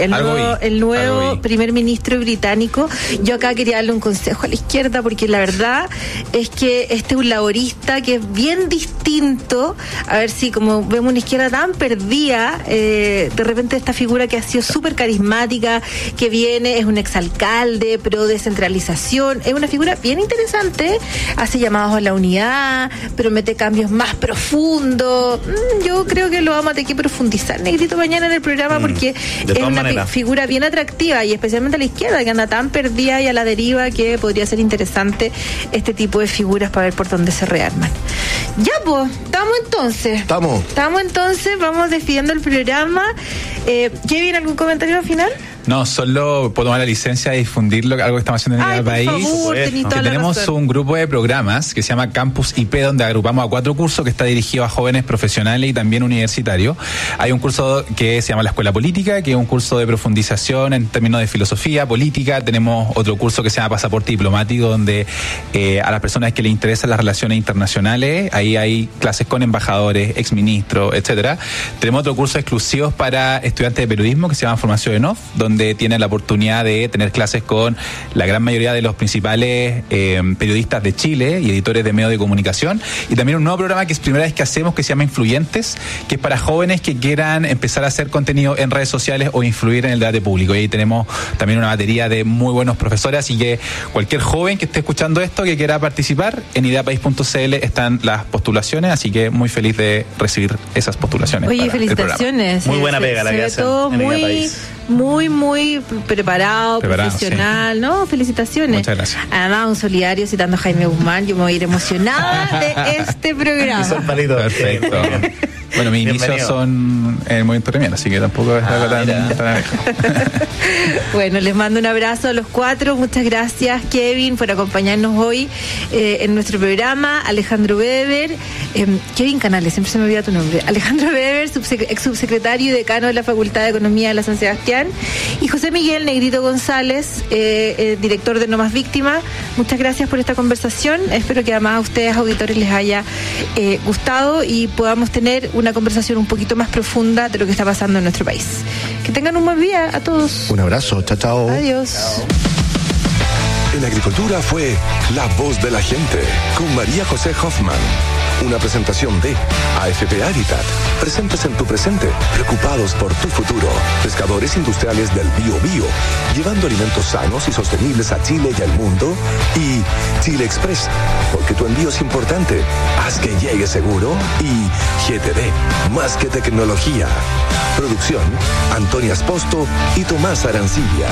nuevo primer ministro británico. Yo acá quería darle un consejo a la izquierda, porque la verdad es que este es un laborista que es bien distinto. A ver si, como vemos una izquierda tan perdida, de repente esta figura que ha sido súper carismática, que viene, es un exalcalde, pro descentralización, es una figura bien interesante, hace llamados a la unidad, promete cambios más profundos. Yo creo que lo vamos a tener que profundizar, Negrito, mañana en el programa, porque es una figura bien atractiva, y especialmente a la izquierda, que anda tan perdida y a la deriva, que podría ser interesante este tipo de figuras para ver por dónde se rearman. Ya, pues, estamos entonces, vamos despidiendo el programa. Kevin, ¿algún comentario al final? No, solo puedo tomar la licencia de difundir algo que estamos haciendo en el país. Favor, tenemos un grupo de programas que se llama Campus IP, donde agrupamos a 4 cursos que está dirigido a jóvenes profesionales y también universitarios. Hay un curso que se llama la Escuela Política, que es un curso de profundización en términos de filosofía política. Tenemos otro curso que se llama Pasaporte Diplomático, donde a las personas que les interesan las relaciones internacionales, ahí hay clases con embajadores, exministros, etcétera. Tenemos otro curso exclusivo para estudiantes de periodismo que se llama Formación en Off, donde tienen la oportunidad de tener clases con la gran mayoría de los principales periodistas de Chile y editores de medios de comunicación. Y también un nuevo programa que es primera vez que hacemos, que se llama Influyentes, que es para jóvenes que quieran empezar a hacer contenido en redes sociales o influir en el debate público. Y ahí tenemos también una batería de muy buenos profesores, así que cualquier joven que esté escuchando esto, que quiera participar, en ideapaís.cl están las postulaciones, así que muy feliz de recibir esas postulaciones. Oye, felicitaciones. Muy buena pega la que hacen. Todo muy preparado, profesional, sí. ¿No? Felicitaciones. Muchas gracias. Además, un solidario citando a Jaime Guzmán, yo me voy a ir emocionada de este programa. Perfecto. Bueno, mis inicios son en el movimiento gremial, así que tampoco es algo tan lejos. Bueno, les mando un abrazo a los 4. Muchas gracias, Kevin, por acompañarnos hoy en nuestro programa. Alejandro Weber, Kevin Canales, siempre se me olvida tu nombre. Alejandro Weber, ex subsecretario y decano de la Facultad de Economía de la San Sebastián. Y José Miguel Negrito González, director de No Más Víctimas. Muchas gracias por esta conversación. Espero que además a ustedes, auditores, les haya gustado y podamos tener una conversación un poquito más profunda de lo que está pasando en nuestro país. Que tengan un buen día a todos. Un abrazo, chao. Adiós. Chao. En Agricultura fue La Voz de la Gente con María José Hoffman. Una presentación de AFP Habitat. Presentes en tu presente, preocupados por tu futuro. Pescadores industriales del Biobío, llevando alimentos sanos y sostenibles a Chile y al mundo. Y Chile Express, porque tu envío es importante. Haz que llegue seguro. Y GTD, más que tecnología. Producción, Antonia Esposto y Tomás Arancibia.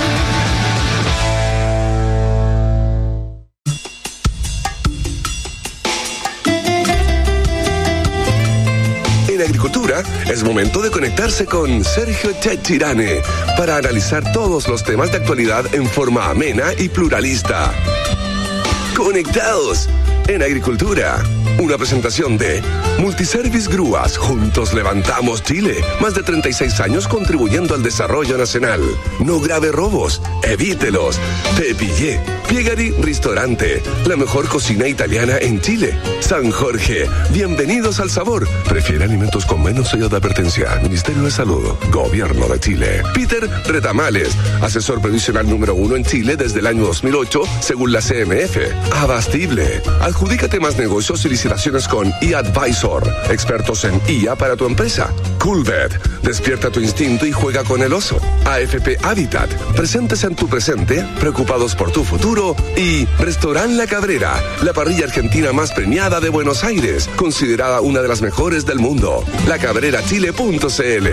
Agricultura, es momento de conectarse con Sergio Chechirane para analizar todos los temas de actualidad en forma amena y pluralista. Conectados en Agricultura. Una presentación de Multiservice Grúas. Juntos levantamos Chile. Más de 36 años contribuyendo al desarrollo nacional. No grave robos. Evítelos. Te pillé. Piegari Ristorante, la mejor cocina italiana en Chile. San Jorge, bienvenidos al sabor. Prefiere alimentos con menos sello de advertencia. Ministerio de Salud, Gobierno de Chile. Peter Retamales, asesor previsional número 1 en Chile desde el año 2008, según la CMF. Abastible, adjudícate más negocios y licitaciones con eAdvisor, expertos en IA para tu empresa. Coolbet, despierta tu instinto y juega con el oso. AFP Habitat, presentes en tu presente, preocupados por tu futuro. Y Restaurant La Cabrera, la parrilla argentina más premiada de Buenos Aires, considerada una de las mejores del mundo. lacabrerachile.cl.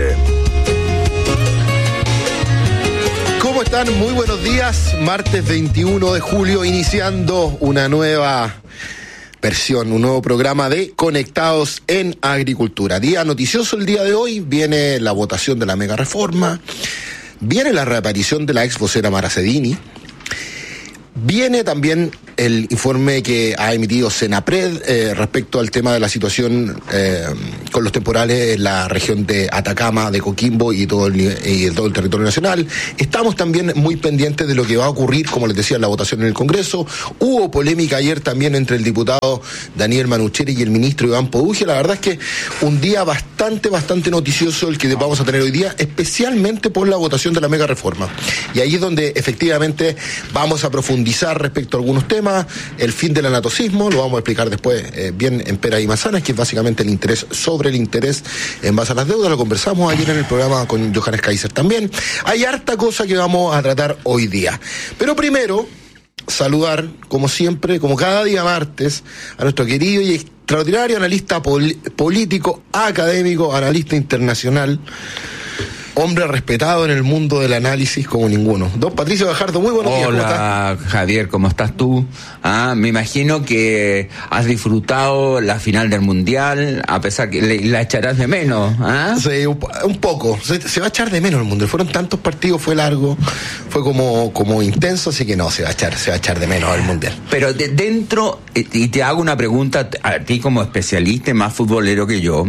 ¿Cómo están? Muy buenos días. Martes 21 de julio, iniciando una nueva versión, un nuevo programa de Conectados en Agricultura. Día noticioso el día de hoy. Viene la votación de la mega reforma. Viene la reaparición de la ex vocera Mara Cedini. Viene también el informe que ha emitido Senapred respecto al tema de la situación con los temporales en la región de Atacama, de Coquimbo y todo el territorio nacional. Estamos también muy pendientes de lo que va a ocurrir, como les decía, en la votación en el Congreso. Hubo polémica ayer también entre el diputado Daniel Manucheri y el ministro Iván Poduje. La verdad es que un día bastante noticioso el que vamos a tener hoy día, especialmente por la votación de la mega reforma. Y ahí es donde efectivamente vamos a profundizar respecto a algunos temas. El fin del anatocismo, lo vamos a explicar después bien en peras y manzanas, que es básicamente el interés sobre el interés en base a las deudas. Lo conversamos ayer en el programa con Johannes Kaiser también. Hay harta cosa que vamos a tratar hoy día. Pero primero, saludar, como siempre, como cada día martes, a nuestro querido y extraordinario analista político, académico, analista internacional, hombre respetado en el mundo del análisis como ninguno. Don Patricio Gajardo, muy buenos días. Hola, Javier, ¿cómo estás tú? Me imagino que has disfrutado la final del Mundial, a pesar que la echarás de menos, Sí, un poco. Se va a echar de menos el Mundial. Fueron tantos partidos, fue largo, fue como intenso, así que no, se va a echar de menos el Mundial. Pero dentro, y te hago una pregunta a ti como especialista, más futbolero que yo,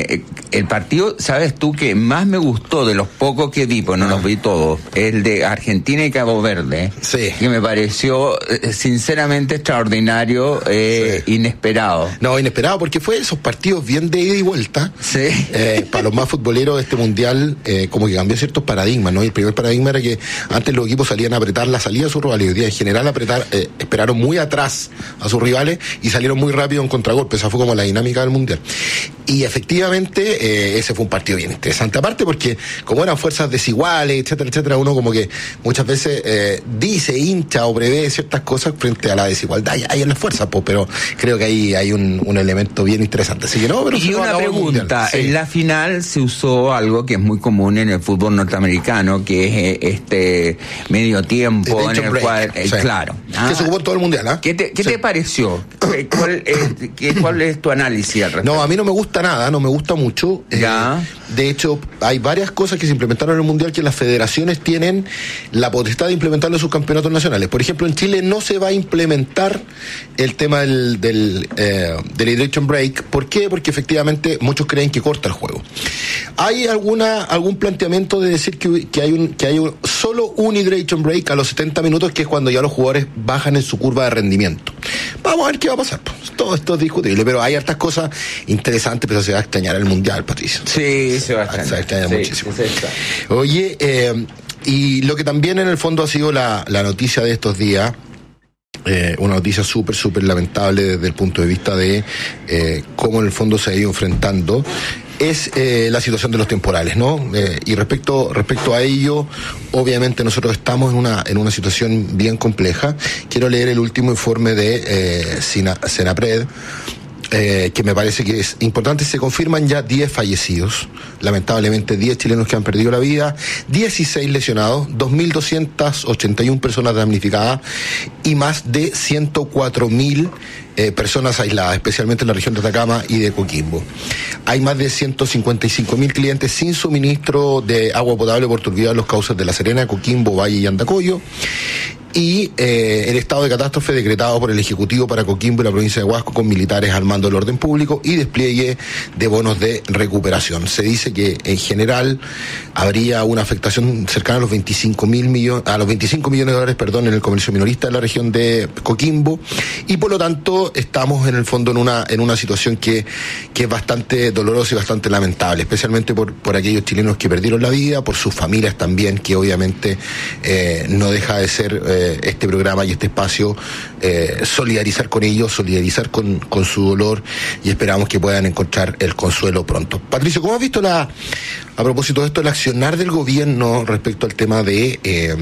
el partido, ¿sabes tú que más me gustó de los pocos que vi, pues no los vi todos, el de Argentina y Cabo Verde, sí, que me pareció sinceramente extraordinario, sí, inesperado. No, inesperado, porque fue esos partidos bien de ida y vuelta. Sí. Para los más futboleros de este Mundial, como que cambió ciertos paradigmas, ¿no? Y el primer paradigma era que antes los equipos salían a apretar la salida de sus rivales, y hoy día en general esperaron muy atrás a sus rivales y salieron muy rápido en contragolpe. Esa fue como la dinámica del Mundial. Y efectivamente, ese fue un partido bien interesante, aparte porque como eran fuerzas desiguales, etcétera, uno como que muchas veces dice, hincha o prevé ciertas cosas frente a la desigualdad. Hay en las fuerzas, pues, pero creo que ahí hay un elemento bien interesante. Así que no, pero y una pregunta, sí. En la final se usó algo que es muy común en el fútbol norteamericano, que es este medio tiempo en el break, cual, sí, claro. Que se ocupó en todo el Mundial, ¿ah? ¿Qué te pareció? ¿Cuál es tu análisis al respecto? No, a mí no me gusta nada, no me gusta mucho. De hecho, hay varias cosas que se implementaron en el Mundial que las federaciones tienen la potestad de implementarlo en sus campeonatos nacionales. Por ejemplo, en Chile no se va a implementar el tema del hydration break. ¿Por qué? Porque efectivamente muchos creen que corta el juego. ¿Hay algún planteamiento de decir que hay solo un hydration break a los 70 minutos, que es cuando ya los jugadores bajan en su curva de rendimiento? Vamos a ver qué va a pasar. Todo esto es discutible, pero hay hartas cosas interesantes, pero se va a extrañar el Mundial, Patricio. Sí, se va a extrañar muchísimo. Sí, Oye, y lo que también en el fondo ha sido la noticia de estos días, una noticia súper lamentable desde el punto de vista de cómo en el fondo se ha ido enfrentando, es la situación de los temporales, ¿no? Y respecto a ello, obviamente nosotros estamos en una situación bien compleja. Quiero leer el último informe de Senapred, que me parece que es importante. Se confirman ya 10 fallecidos, lamentablemente 10 chilenos que han perdido la vida, 16 lesionados, 2.281 personas damnificadas y más de 104.000 personas aisladas, especialmente en la región de Atacama y de Coquimbo. Hay más de 155.000 clientes sin suministro de agua potable por turbidez en los cauces de La Serena, Coquimbo, Valle y Andacollo. y el estado de catástrofe decretado por el Ejecutivo para Coquimbo y la provincia de Huasco, con militares al mando del orden público y despliegue de bonos de recuperación. Se dice que en general habría una afectación cercana a los 25 millones de dólares, en el comercio minorista de la región de Coquimbo, y por lo tanto estamos en el fondo en una situación que es bastante dolorosa y bastante lamentable, especialmente por aquellos chilenos que perdieron la vida, por sus familias también, que obviamente no deja de ser este programa y este espacio solidarizar con ellos, solidarizar con su dolor, y esperamos que puedan encontrar el consuelo pronto. Patricio, ¿cómo has visto a propósito de esto, el accionar del gobierno respecto al tema de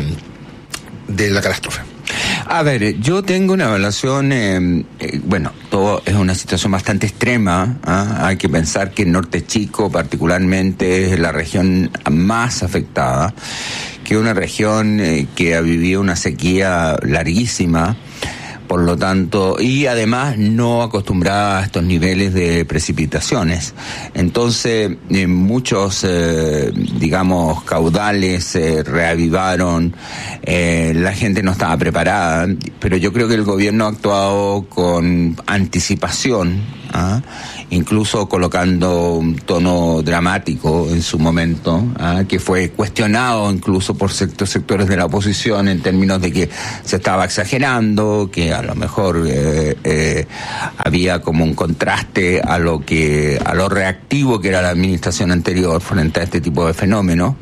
la catástrofe? A ver, yo tengo una evaluación, todo es una situación bastante extrema, hay que pensar que el Norte Chico particularmente es la región más afectada, que es una región que ha vivido una sequía larguísima, por lo tanto, y además no acostumbrada a estos niveles de precipitaciones. Entonces, muchos, caudales se reavivaron, la gente no estaba preparada, pero yo creo que el gobierno ha actuado con anticipación, incluso colocando un tono dramático en su momento, que fue cuestionado incluso por sectores de la oposición en términos de que se estaba exagerando, que a lo mejor había como un contraste a lo reactivo que era la administración anterior frente a este tipo de fenómenos.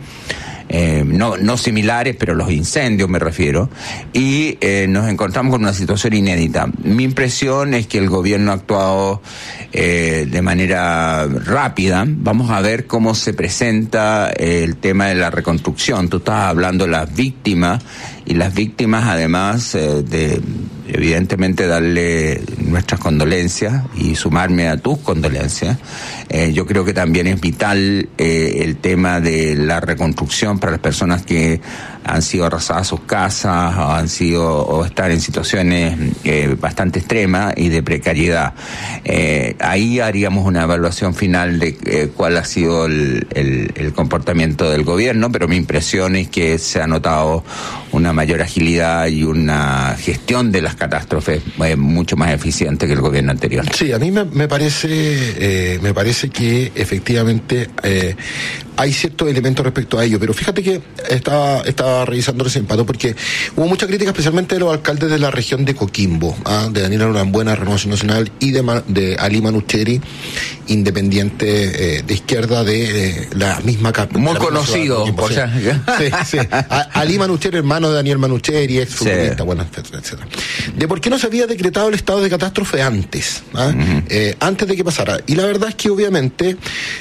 No similares, pero los incendios me refiero, y nos encontramos con una situación inédita. Mi impresión es que el gobierno ha actuado de manera rápida. Vamos a ver cómo se presenta el tema de la reconstrucción. Tú estabas hablando de las víctimas, y las víctimas además evidentemente darle nuestras condolencias y sumarme a tus condolencias. Yo creo que también es vital el tema de la reconstrucción para las personas que han sido arrasadas sus casas o están en situaciones bastante extremas y de precariedad. Ahí haríamos una evaluación final de cuál ha sido el comportamiento del gobierno, pero mi impresión es que se ha notado una mayor agilidad y una gestión de las catástrofes mucho más eficiente que el gobierno anterior. Sí, a mí me parece que efectivamente hay ciertos elementos respecto a ello, pero fíjate que estaba revisando recién, Pato, porque hubo mucha crítica, especialmente de los alcaldes de la región de Coquimbo, de Daniel Norambuena, Renovación Nacional, y de Ali Manucheri, independiente de izquierda de la misma capital. Muy conocido. Sí. Ali Manucheri, hermano de Daniel Manucheri, ex futbolista, etcétera. De por qué no se había decretado el estado de catástrofe antes, antes de que pasara. Y la verdad es que obviamente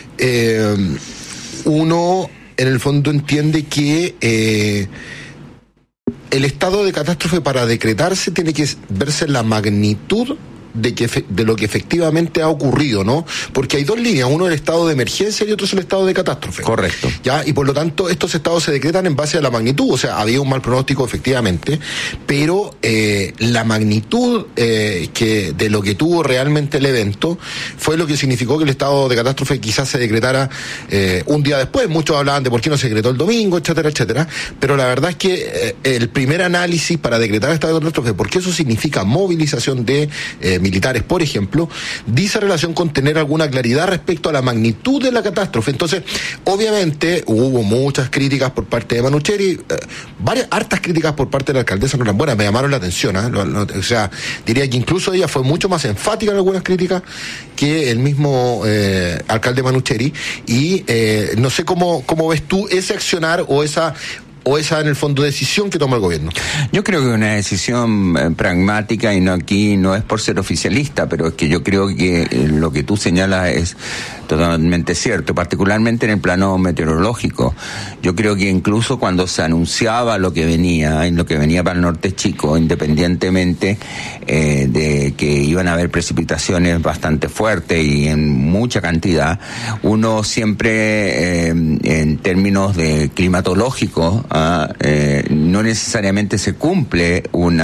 uno en el fondo entiende que el estado de catástrofe, para decretarse, tiene que verse la magnitud de lo que efectivamente ha ocurrido, ¿no? Porque hay dos líneas, uno es el estado de emergencia y otro es el estado de catástrofe. Correcto. ¿Ya? Y por lo tanto estos estados se decretan en base a la magnitud, o sea, había un mal pronóstico efectivamente, pero la magnitud de lo que tuvo realmente el evento fue lo que significó que el estado de catástrofe quizás se decretara un día después. Muchos hablaban de por qué no se decretó el domingo, etcétera, pero la verdad es que el primer análisis para decretar el estado de catástrofe, porque eso significa movilización de militares, por ejemplo, dice relación con tener alguna claridad respecto a la magnitud de la catástrofe. Entonces, obviamente, hubo muchas críticas por parte de Manucheri, hartas críticas por parte de la alcaldesa Norambuena, me llamaron la atención, o sea, diría que incluso ella fue mucho más enfática en algunas críticas que el mismo alcalde Manucheri, y no sé cómo ves tú ese accionar o esa en el fondo decisión que toma el gobierno. Yo creo que es una decisión pragmática, y aquí no es por ser oficialista, pero es que yo creo que lo que tú señalas es totalmente cierto, particularmente en el plano meteorológico. Yo creo que incluso cuando se anunciaba lo que venía para el Norte Chico, independientemente de que iban a haber precipitaciones bastante fuertes y en mucha cantidad, uno siempre en términos de climatológicos no necesariamente se cumple un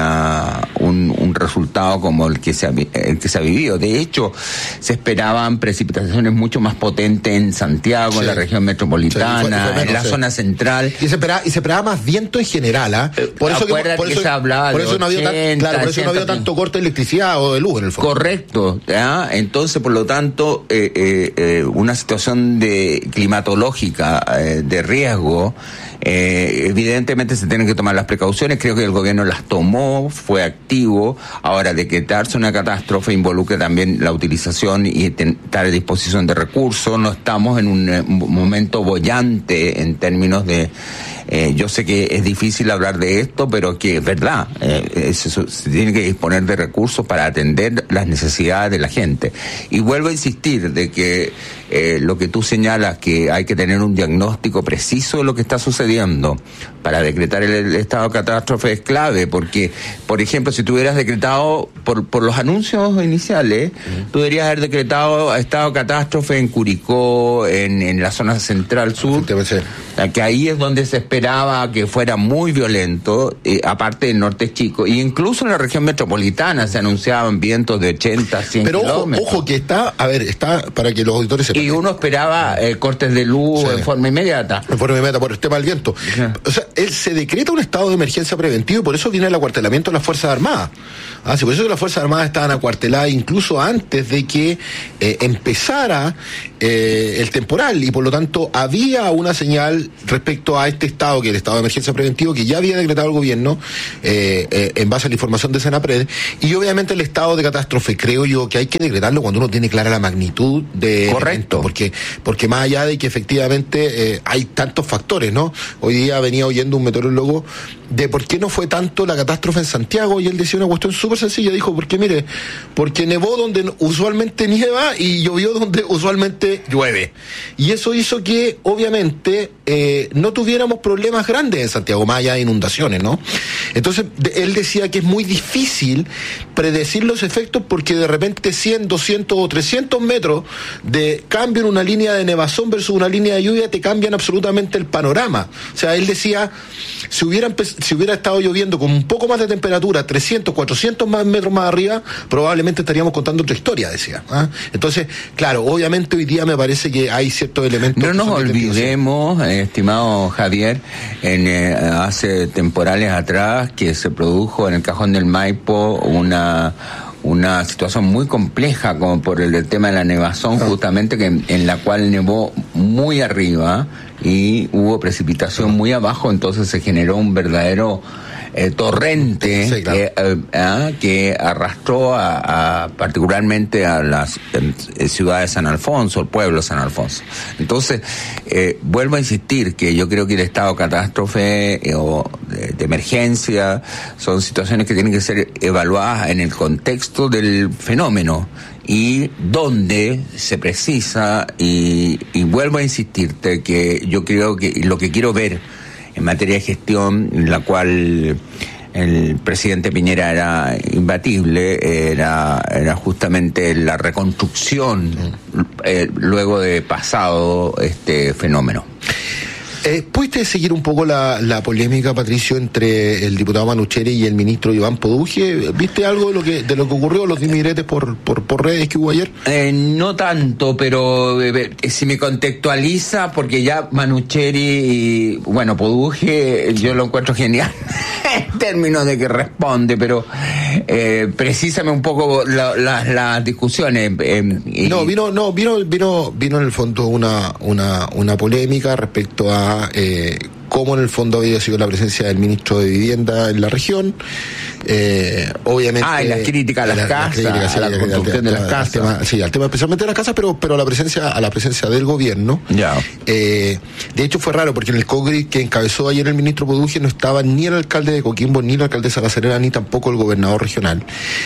resultado como el que se ha vivido. De hecho, se esperaban precipitaciones mucho más potentes en Santiago, en la región metropolitana, en la zona central. Y se esperaba más viento en general, Por eso se hablaba por eso no había tanto corte de electricidad o de luz en el fondo. Correcto, ¿ya? Entonces, por lo tanto, una situación climatológica de riesgo, evidentemente se tienen que tomar las precauciones. Creo que el gobierno las tomó, fue activo. Ahora, decretarse una catástrofe involucra también la utilización y estar a disposición de recursos. No estamos en un momento boyante en términos de... yo sé que es difícil hablar de esto, pero que es verdad. Se tiene que disponer de recursos para atender las necesidades de la gente. Y vuelvo a insistir de que lo que tú señalas, que hay que tener un diagnóstico preciso de lo que está sucediendo para decretar el estado de catástrofe es clave, porque, por ejemplo, si tú hubieras decretado por los anuncios iniciales, tú deberías haber decretado estado de catástrofe en Curicó, en la zona central sur, que ahí es donde se esperaba que fuera muy violento, aparte del norte chico, e incluso en la región metropolitana se anunciaban vientos de 80, 100 kilómetros. Pero ojo que está para que los auditores sepan. Y uno esperaba cortes de luz en forma inmediata. En forma inmediata por el tema del viento. O sea, se decreta un estado de emergencia preventivo y por eso viene el acuartelamiento de las Fuerzas Armadas. Sí, por eso que las Fuerzas Armadas estaban acuarteladas incluso antes de que empezara el temporal, y por lo tanto había una señal respecto a este estado, que es el estado de emergencia preventivo, que ya había decretado el gobierno en base a la información de Senapred. Y obviamente el estado de catástrofe, creo yo que hay que decretarlo cuando uno tiene clara la magnitud de... Correcto. Porque más allá de que efectivamente hay tantos factores, ¿no? Hoy día venía oyendo un meteorólogo de por qué no fue tanto la catástrofe en Santiago, y él decía una cuestión súper sencilla. Dijo, porque nevó donde usualmente nieva y llovió donde usualmente llueve. Y eso hizo que, obviamente, no tuviéramos problemas grandes en Santiago, más allá de inundaciones, ¿no? Entonces, él decía que es muy difícil predecir los efectos porque de repente 100, 200 o 300 metros de cambio en una línea de nevazón versus una línea de lluvia te cambian absolutamente el panorama. O sea, él decía, si hubiera estado lloviendo con un poco más de temperatura, 300, 400 más metros más arriba, probablemente estaríamos contando otra historia, decía. Entonces, claro, obviamente hoy día me parece que hay ciertos elementos... No nos olvidemos, estimado Javier, hace temporales atrás que se produjo en el Cajón del Maipo una situación muy compleja como por el tema de la nevazón, justamente en la cual nevó muy arriba y hubo precipitación muy abajo, entonces se generó un verdadero torrente, sí, claro, que arrastró particularmente a las ciudades de San Alfonso, el pueblo de San Alfonso. Entonces, vuelvo a insistir que yo creo que el estado de catástrofe o de emergencia son situaciones que tienen que ser evaluadas en el contexto del fenómeno y donde se precisa, y vuelvo a insistirte que yo creo que lo que quiero ver en materia de gestión, en la cual el presidente Piñera era imbatible, era justamente la reconstrucción luego de pasado este fenómeno. ¿Pudiste seguir un poco la polémica, Patricio, entre el diputado Manucheri y el ministro Iván Poduje? ¿Viste algo de lo que ocurrió, los dimiretes por redes que hubo ayer? No tanto, pero si me contextualiza, porque ya Manucheri y, bueno, Poduje yo lo encuentro genial en términos de que responde, pero precísame un poco las discusiones. Vino en el fondo una polémica respecto a cómo en el fondo había sido la presencia del ministro de Vivienda en la región, obviamente... y las críticas a las casas, a la construcción de las casas. Al tema especialmente de las casas, pero a la presencia del gobierno. Ya. De hecho fue raro, porque en el COGRI que encabezó ayer el ministro Poduje no estaba ni el alcalde de Coquimbo, ni la alcaldesa La Serena, ni tampoco el gobernador regional.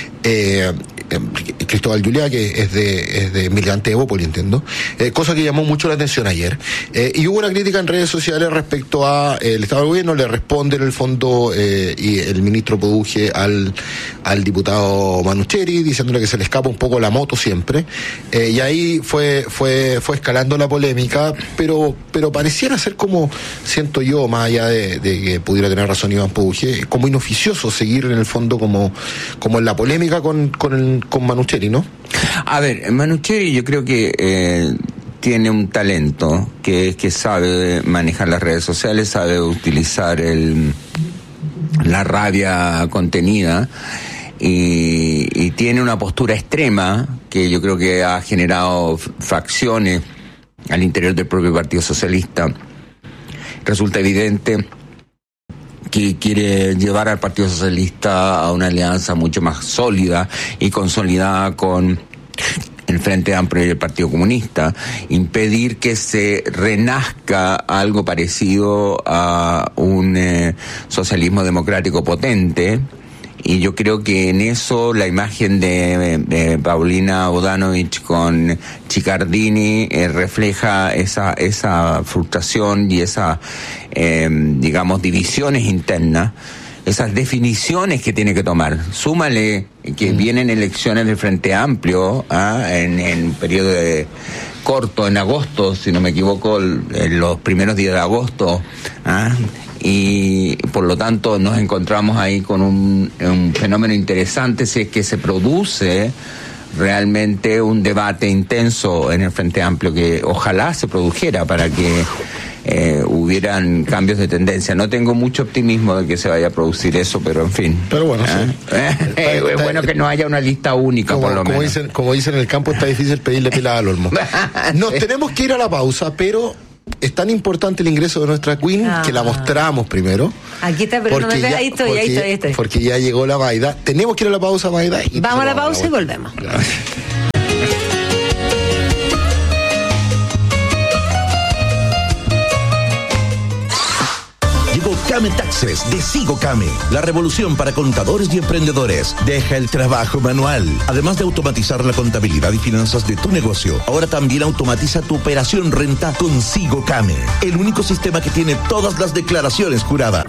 Cristóbal Juliá, que es de militante de Bópoli, entiendo, cosa que llamó mucho la atención ayer, y hubo una crítica en redes sociales respecto a está el Estado del Gobierno, le responde en el fondo y el ministro Poduje al diputado Manucheri, diciéndole que se le escapa un poco la moto siempre, y ahí fue escalando la polémica, pero pareciera ser como, siento yo, más allá de que pudiera tener razón Iván Poduje, como inoficioso seguir en el fondo como en la polémica con Manucheri, ¿no? A ver, Manucheri yo creo que tiene un talento, que es que sabe manejar las redes sociales, sabe utilizar la rabia contenida y tiene una postura extrema que yo creo que ha generado fracciones al interior del propio Partido Socialista. Resulta evidente que quiere llevar al Partido Socialista a una alianza mucho más sólida y consolidada con el Frente Amplio y el Partido Comunista, impedir que se renazca algo parecido a un socialismo democrático potente. Y yo creo que en eso la imagen de Paulina Bodanovich con Chiccardini refleja esa frustración y esa, digamos, divisiones internas, esas definiciones que tiene que tomar. Súmale que vienen elecciones del Frente Amplio en un periodo corto, en agosto, si no me equivoco, en los primeros días de agosto, y por lo tanto nos encontramos ahí con un fenómeno interesante, si es que se produce realmente un debate intenso en el Frente Amplio, que ojalá se produjera para que hubieran cambios de tendencia. No tengo mucho optimismo de que se vaya a producir eso, pero en fin. Pero bueno, sí. Es bueno que no haya una lista única, por lo menos. Como dicen en el campo, está difícil pedirle pila al olmo. Nos tenemos que ir a la pausa, pero es tan importante el ingreso de nuestra Queen que la mostramos primero. Aquí está, pero no me ve. Ahí estoy. Porque ya llegó la Vaida. Tenemos que ir a la pausa, Vaida. Vamos a la pausa y volvemos. Came Taxes de Sigo Came, la revolución para contadores y emprendedores. Deja el trabajo manual. Además de automatizar la contabilidad y finanzas de tu negocio, ahora también automatiza tu operación renta con Sigo Came, el único sistema que tiene todas las declaraciones juradas.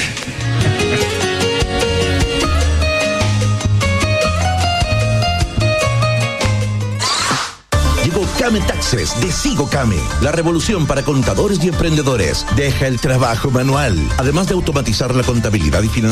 Came Taxes de Sigo Came, la revolución para contadores y emprendedores. Deja el trabajo manual. Además de automatizar la contabilidad y finanzas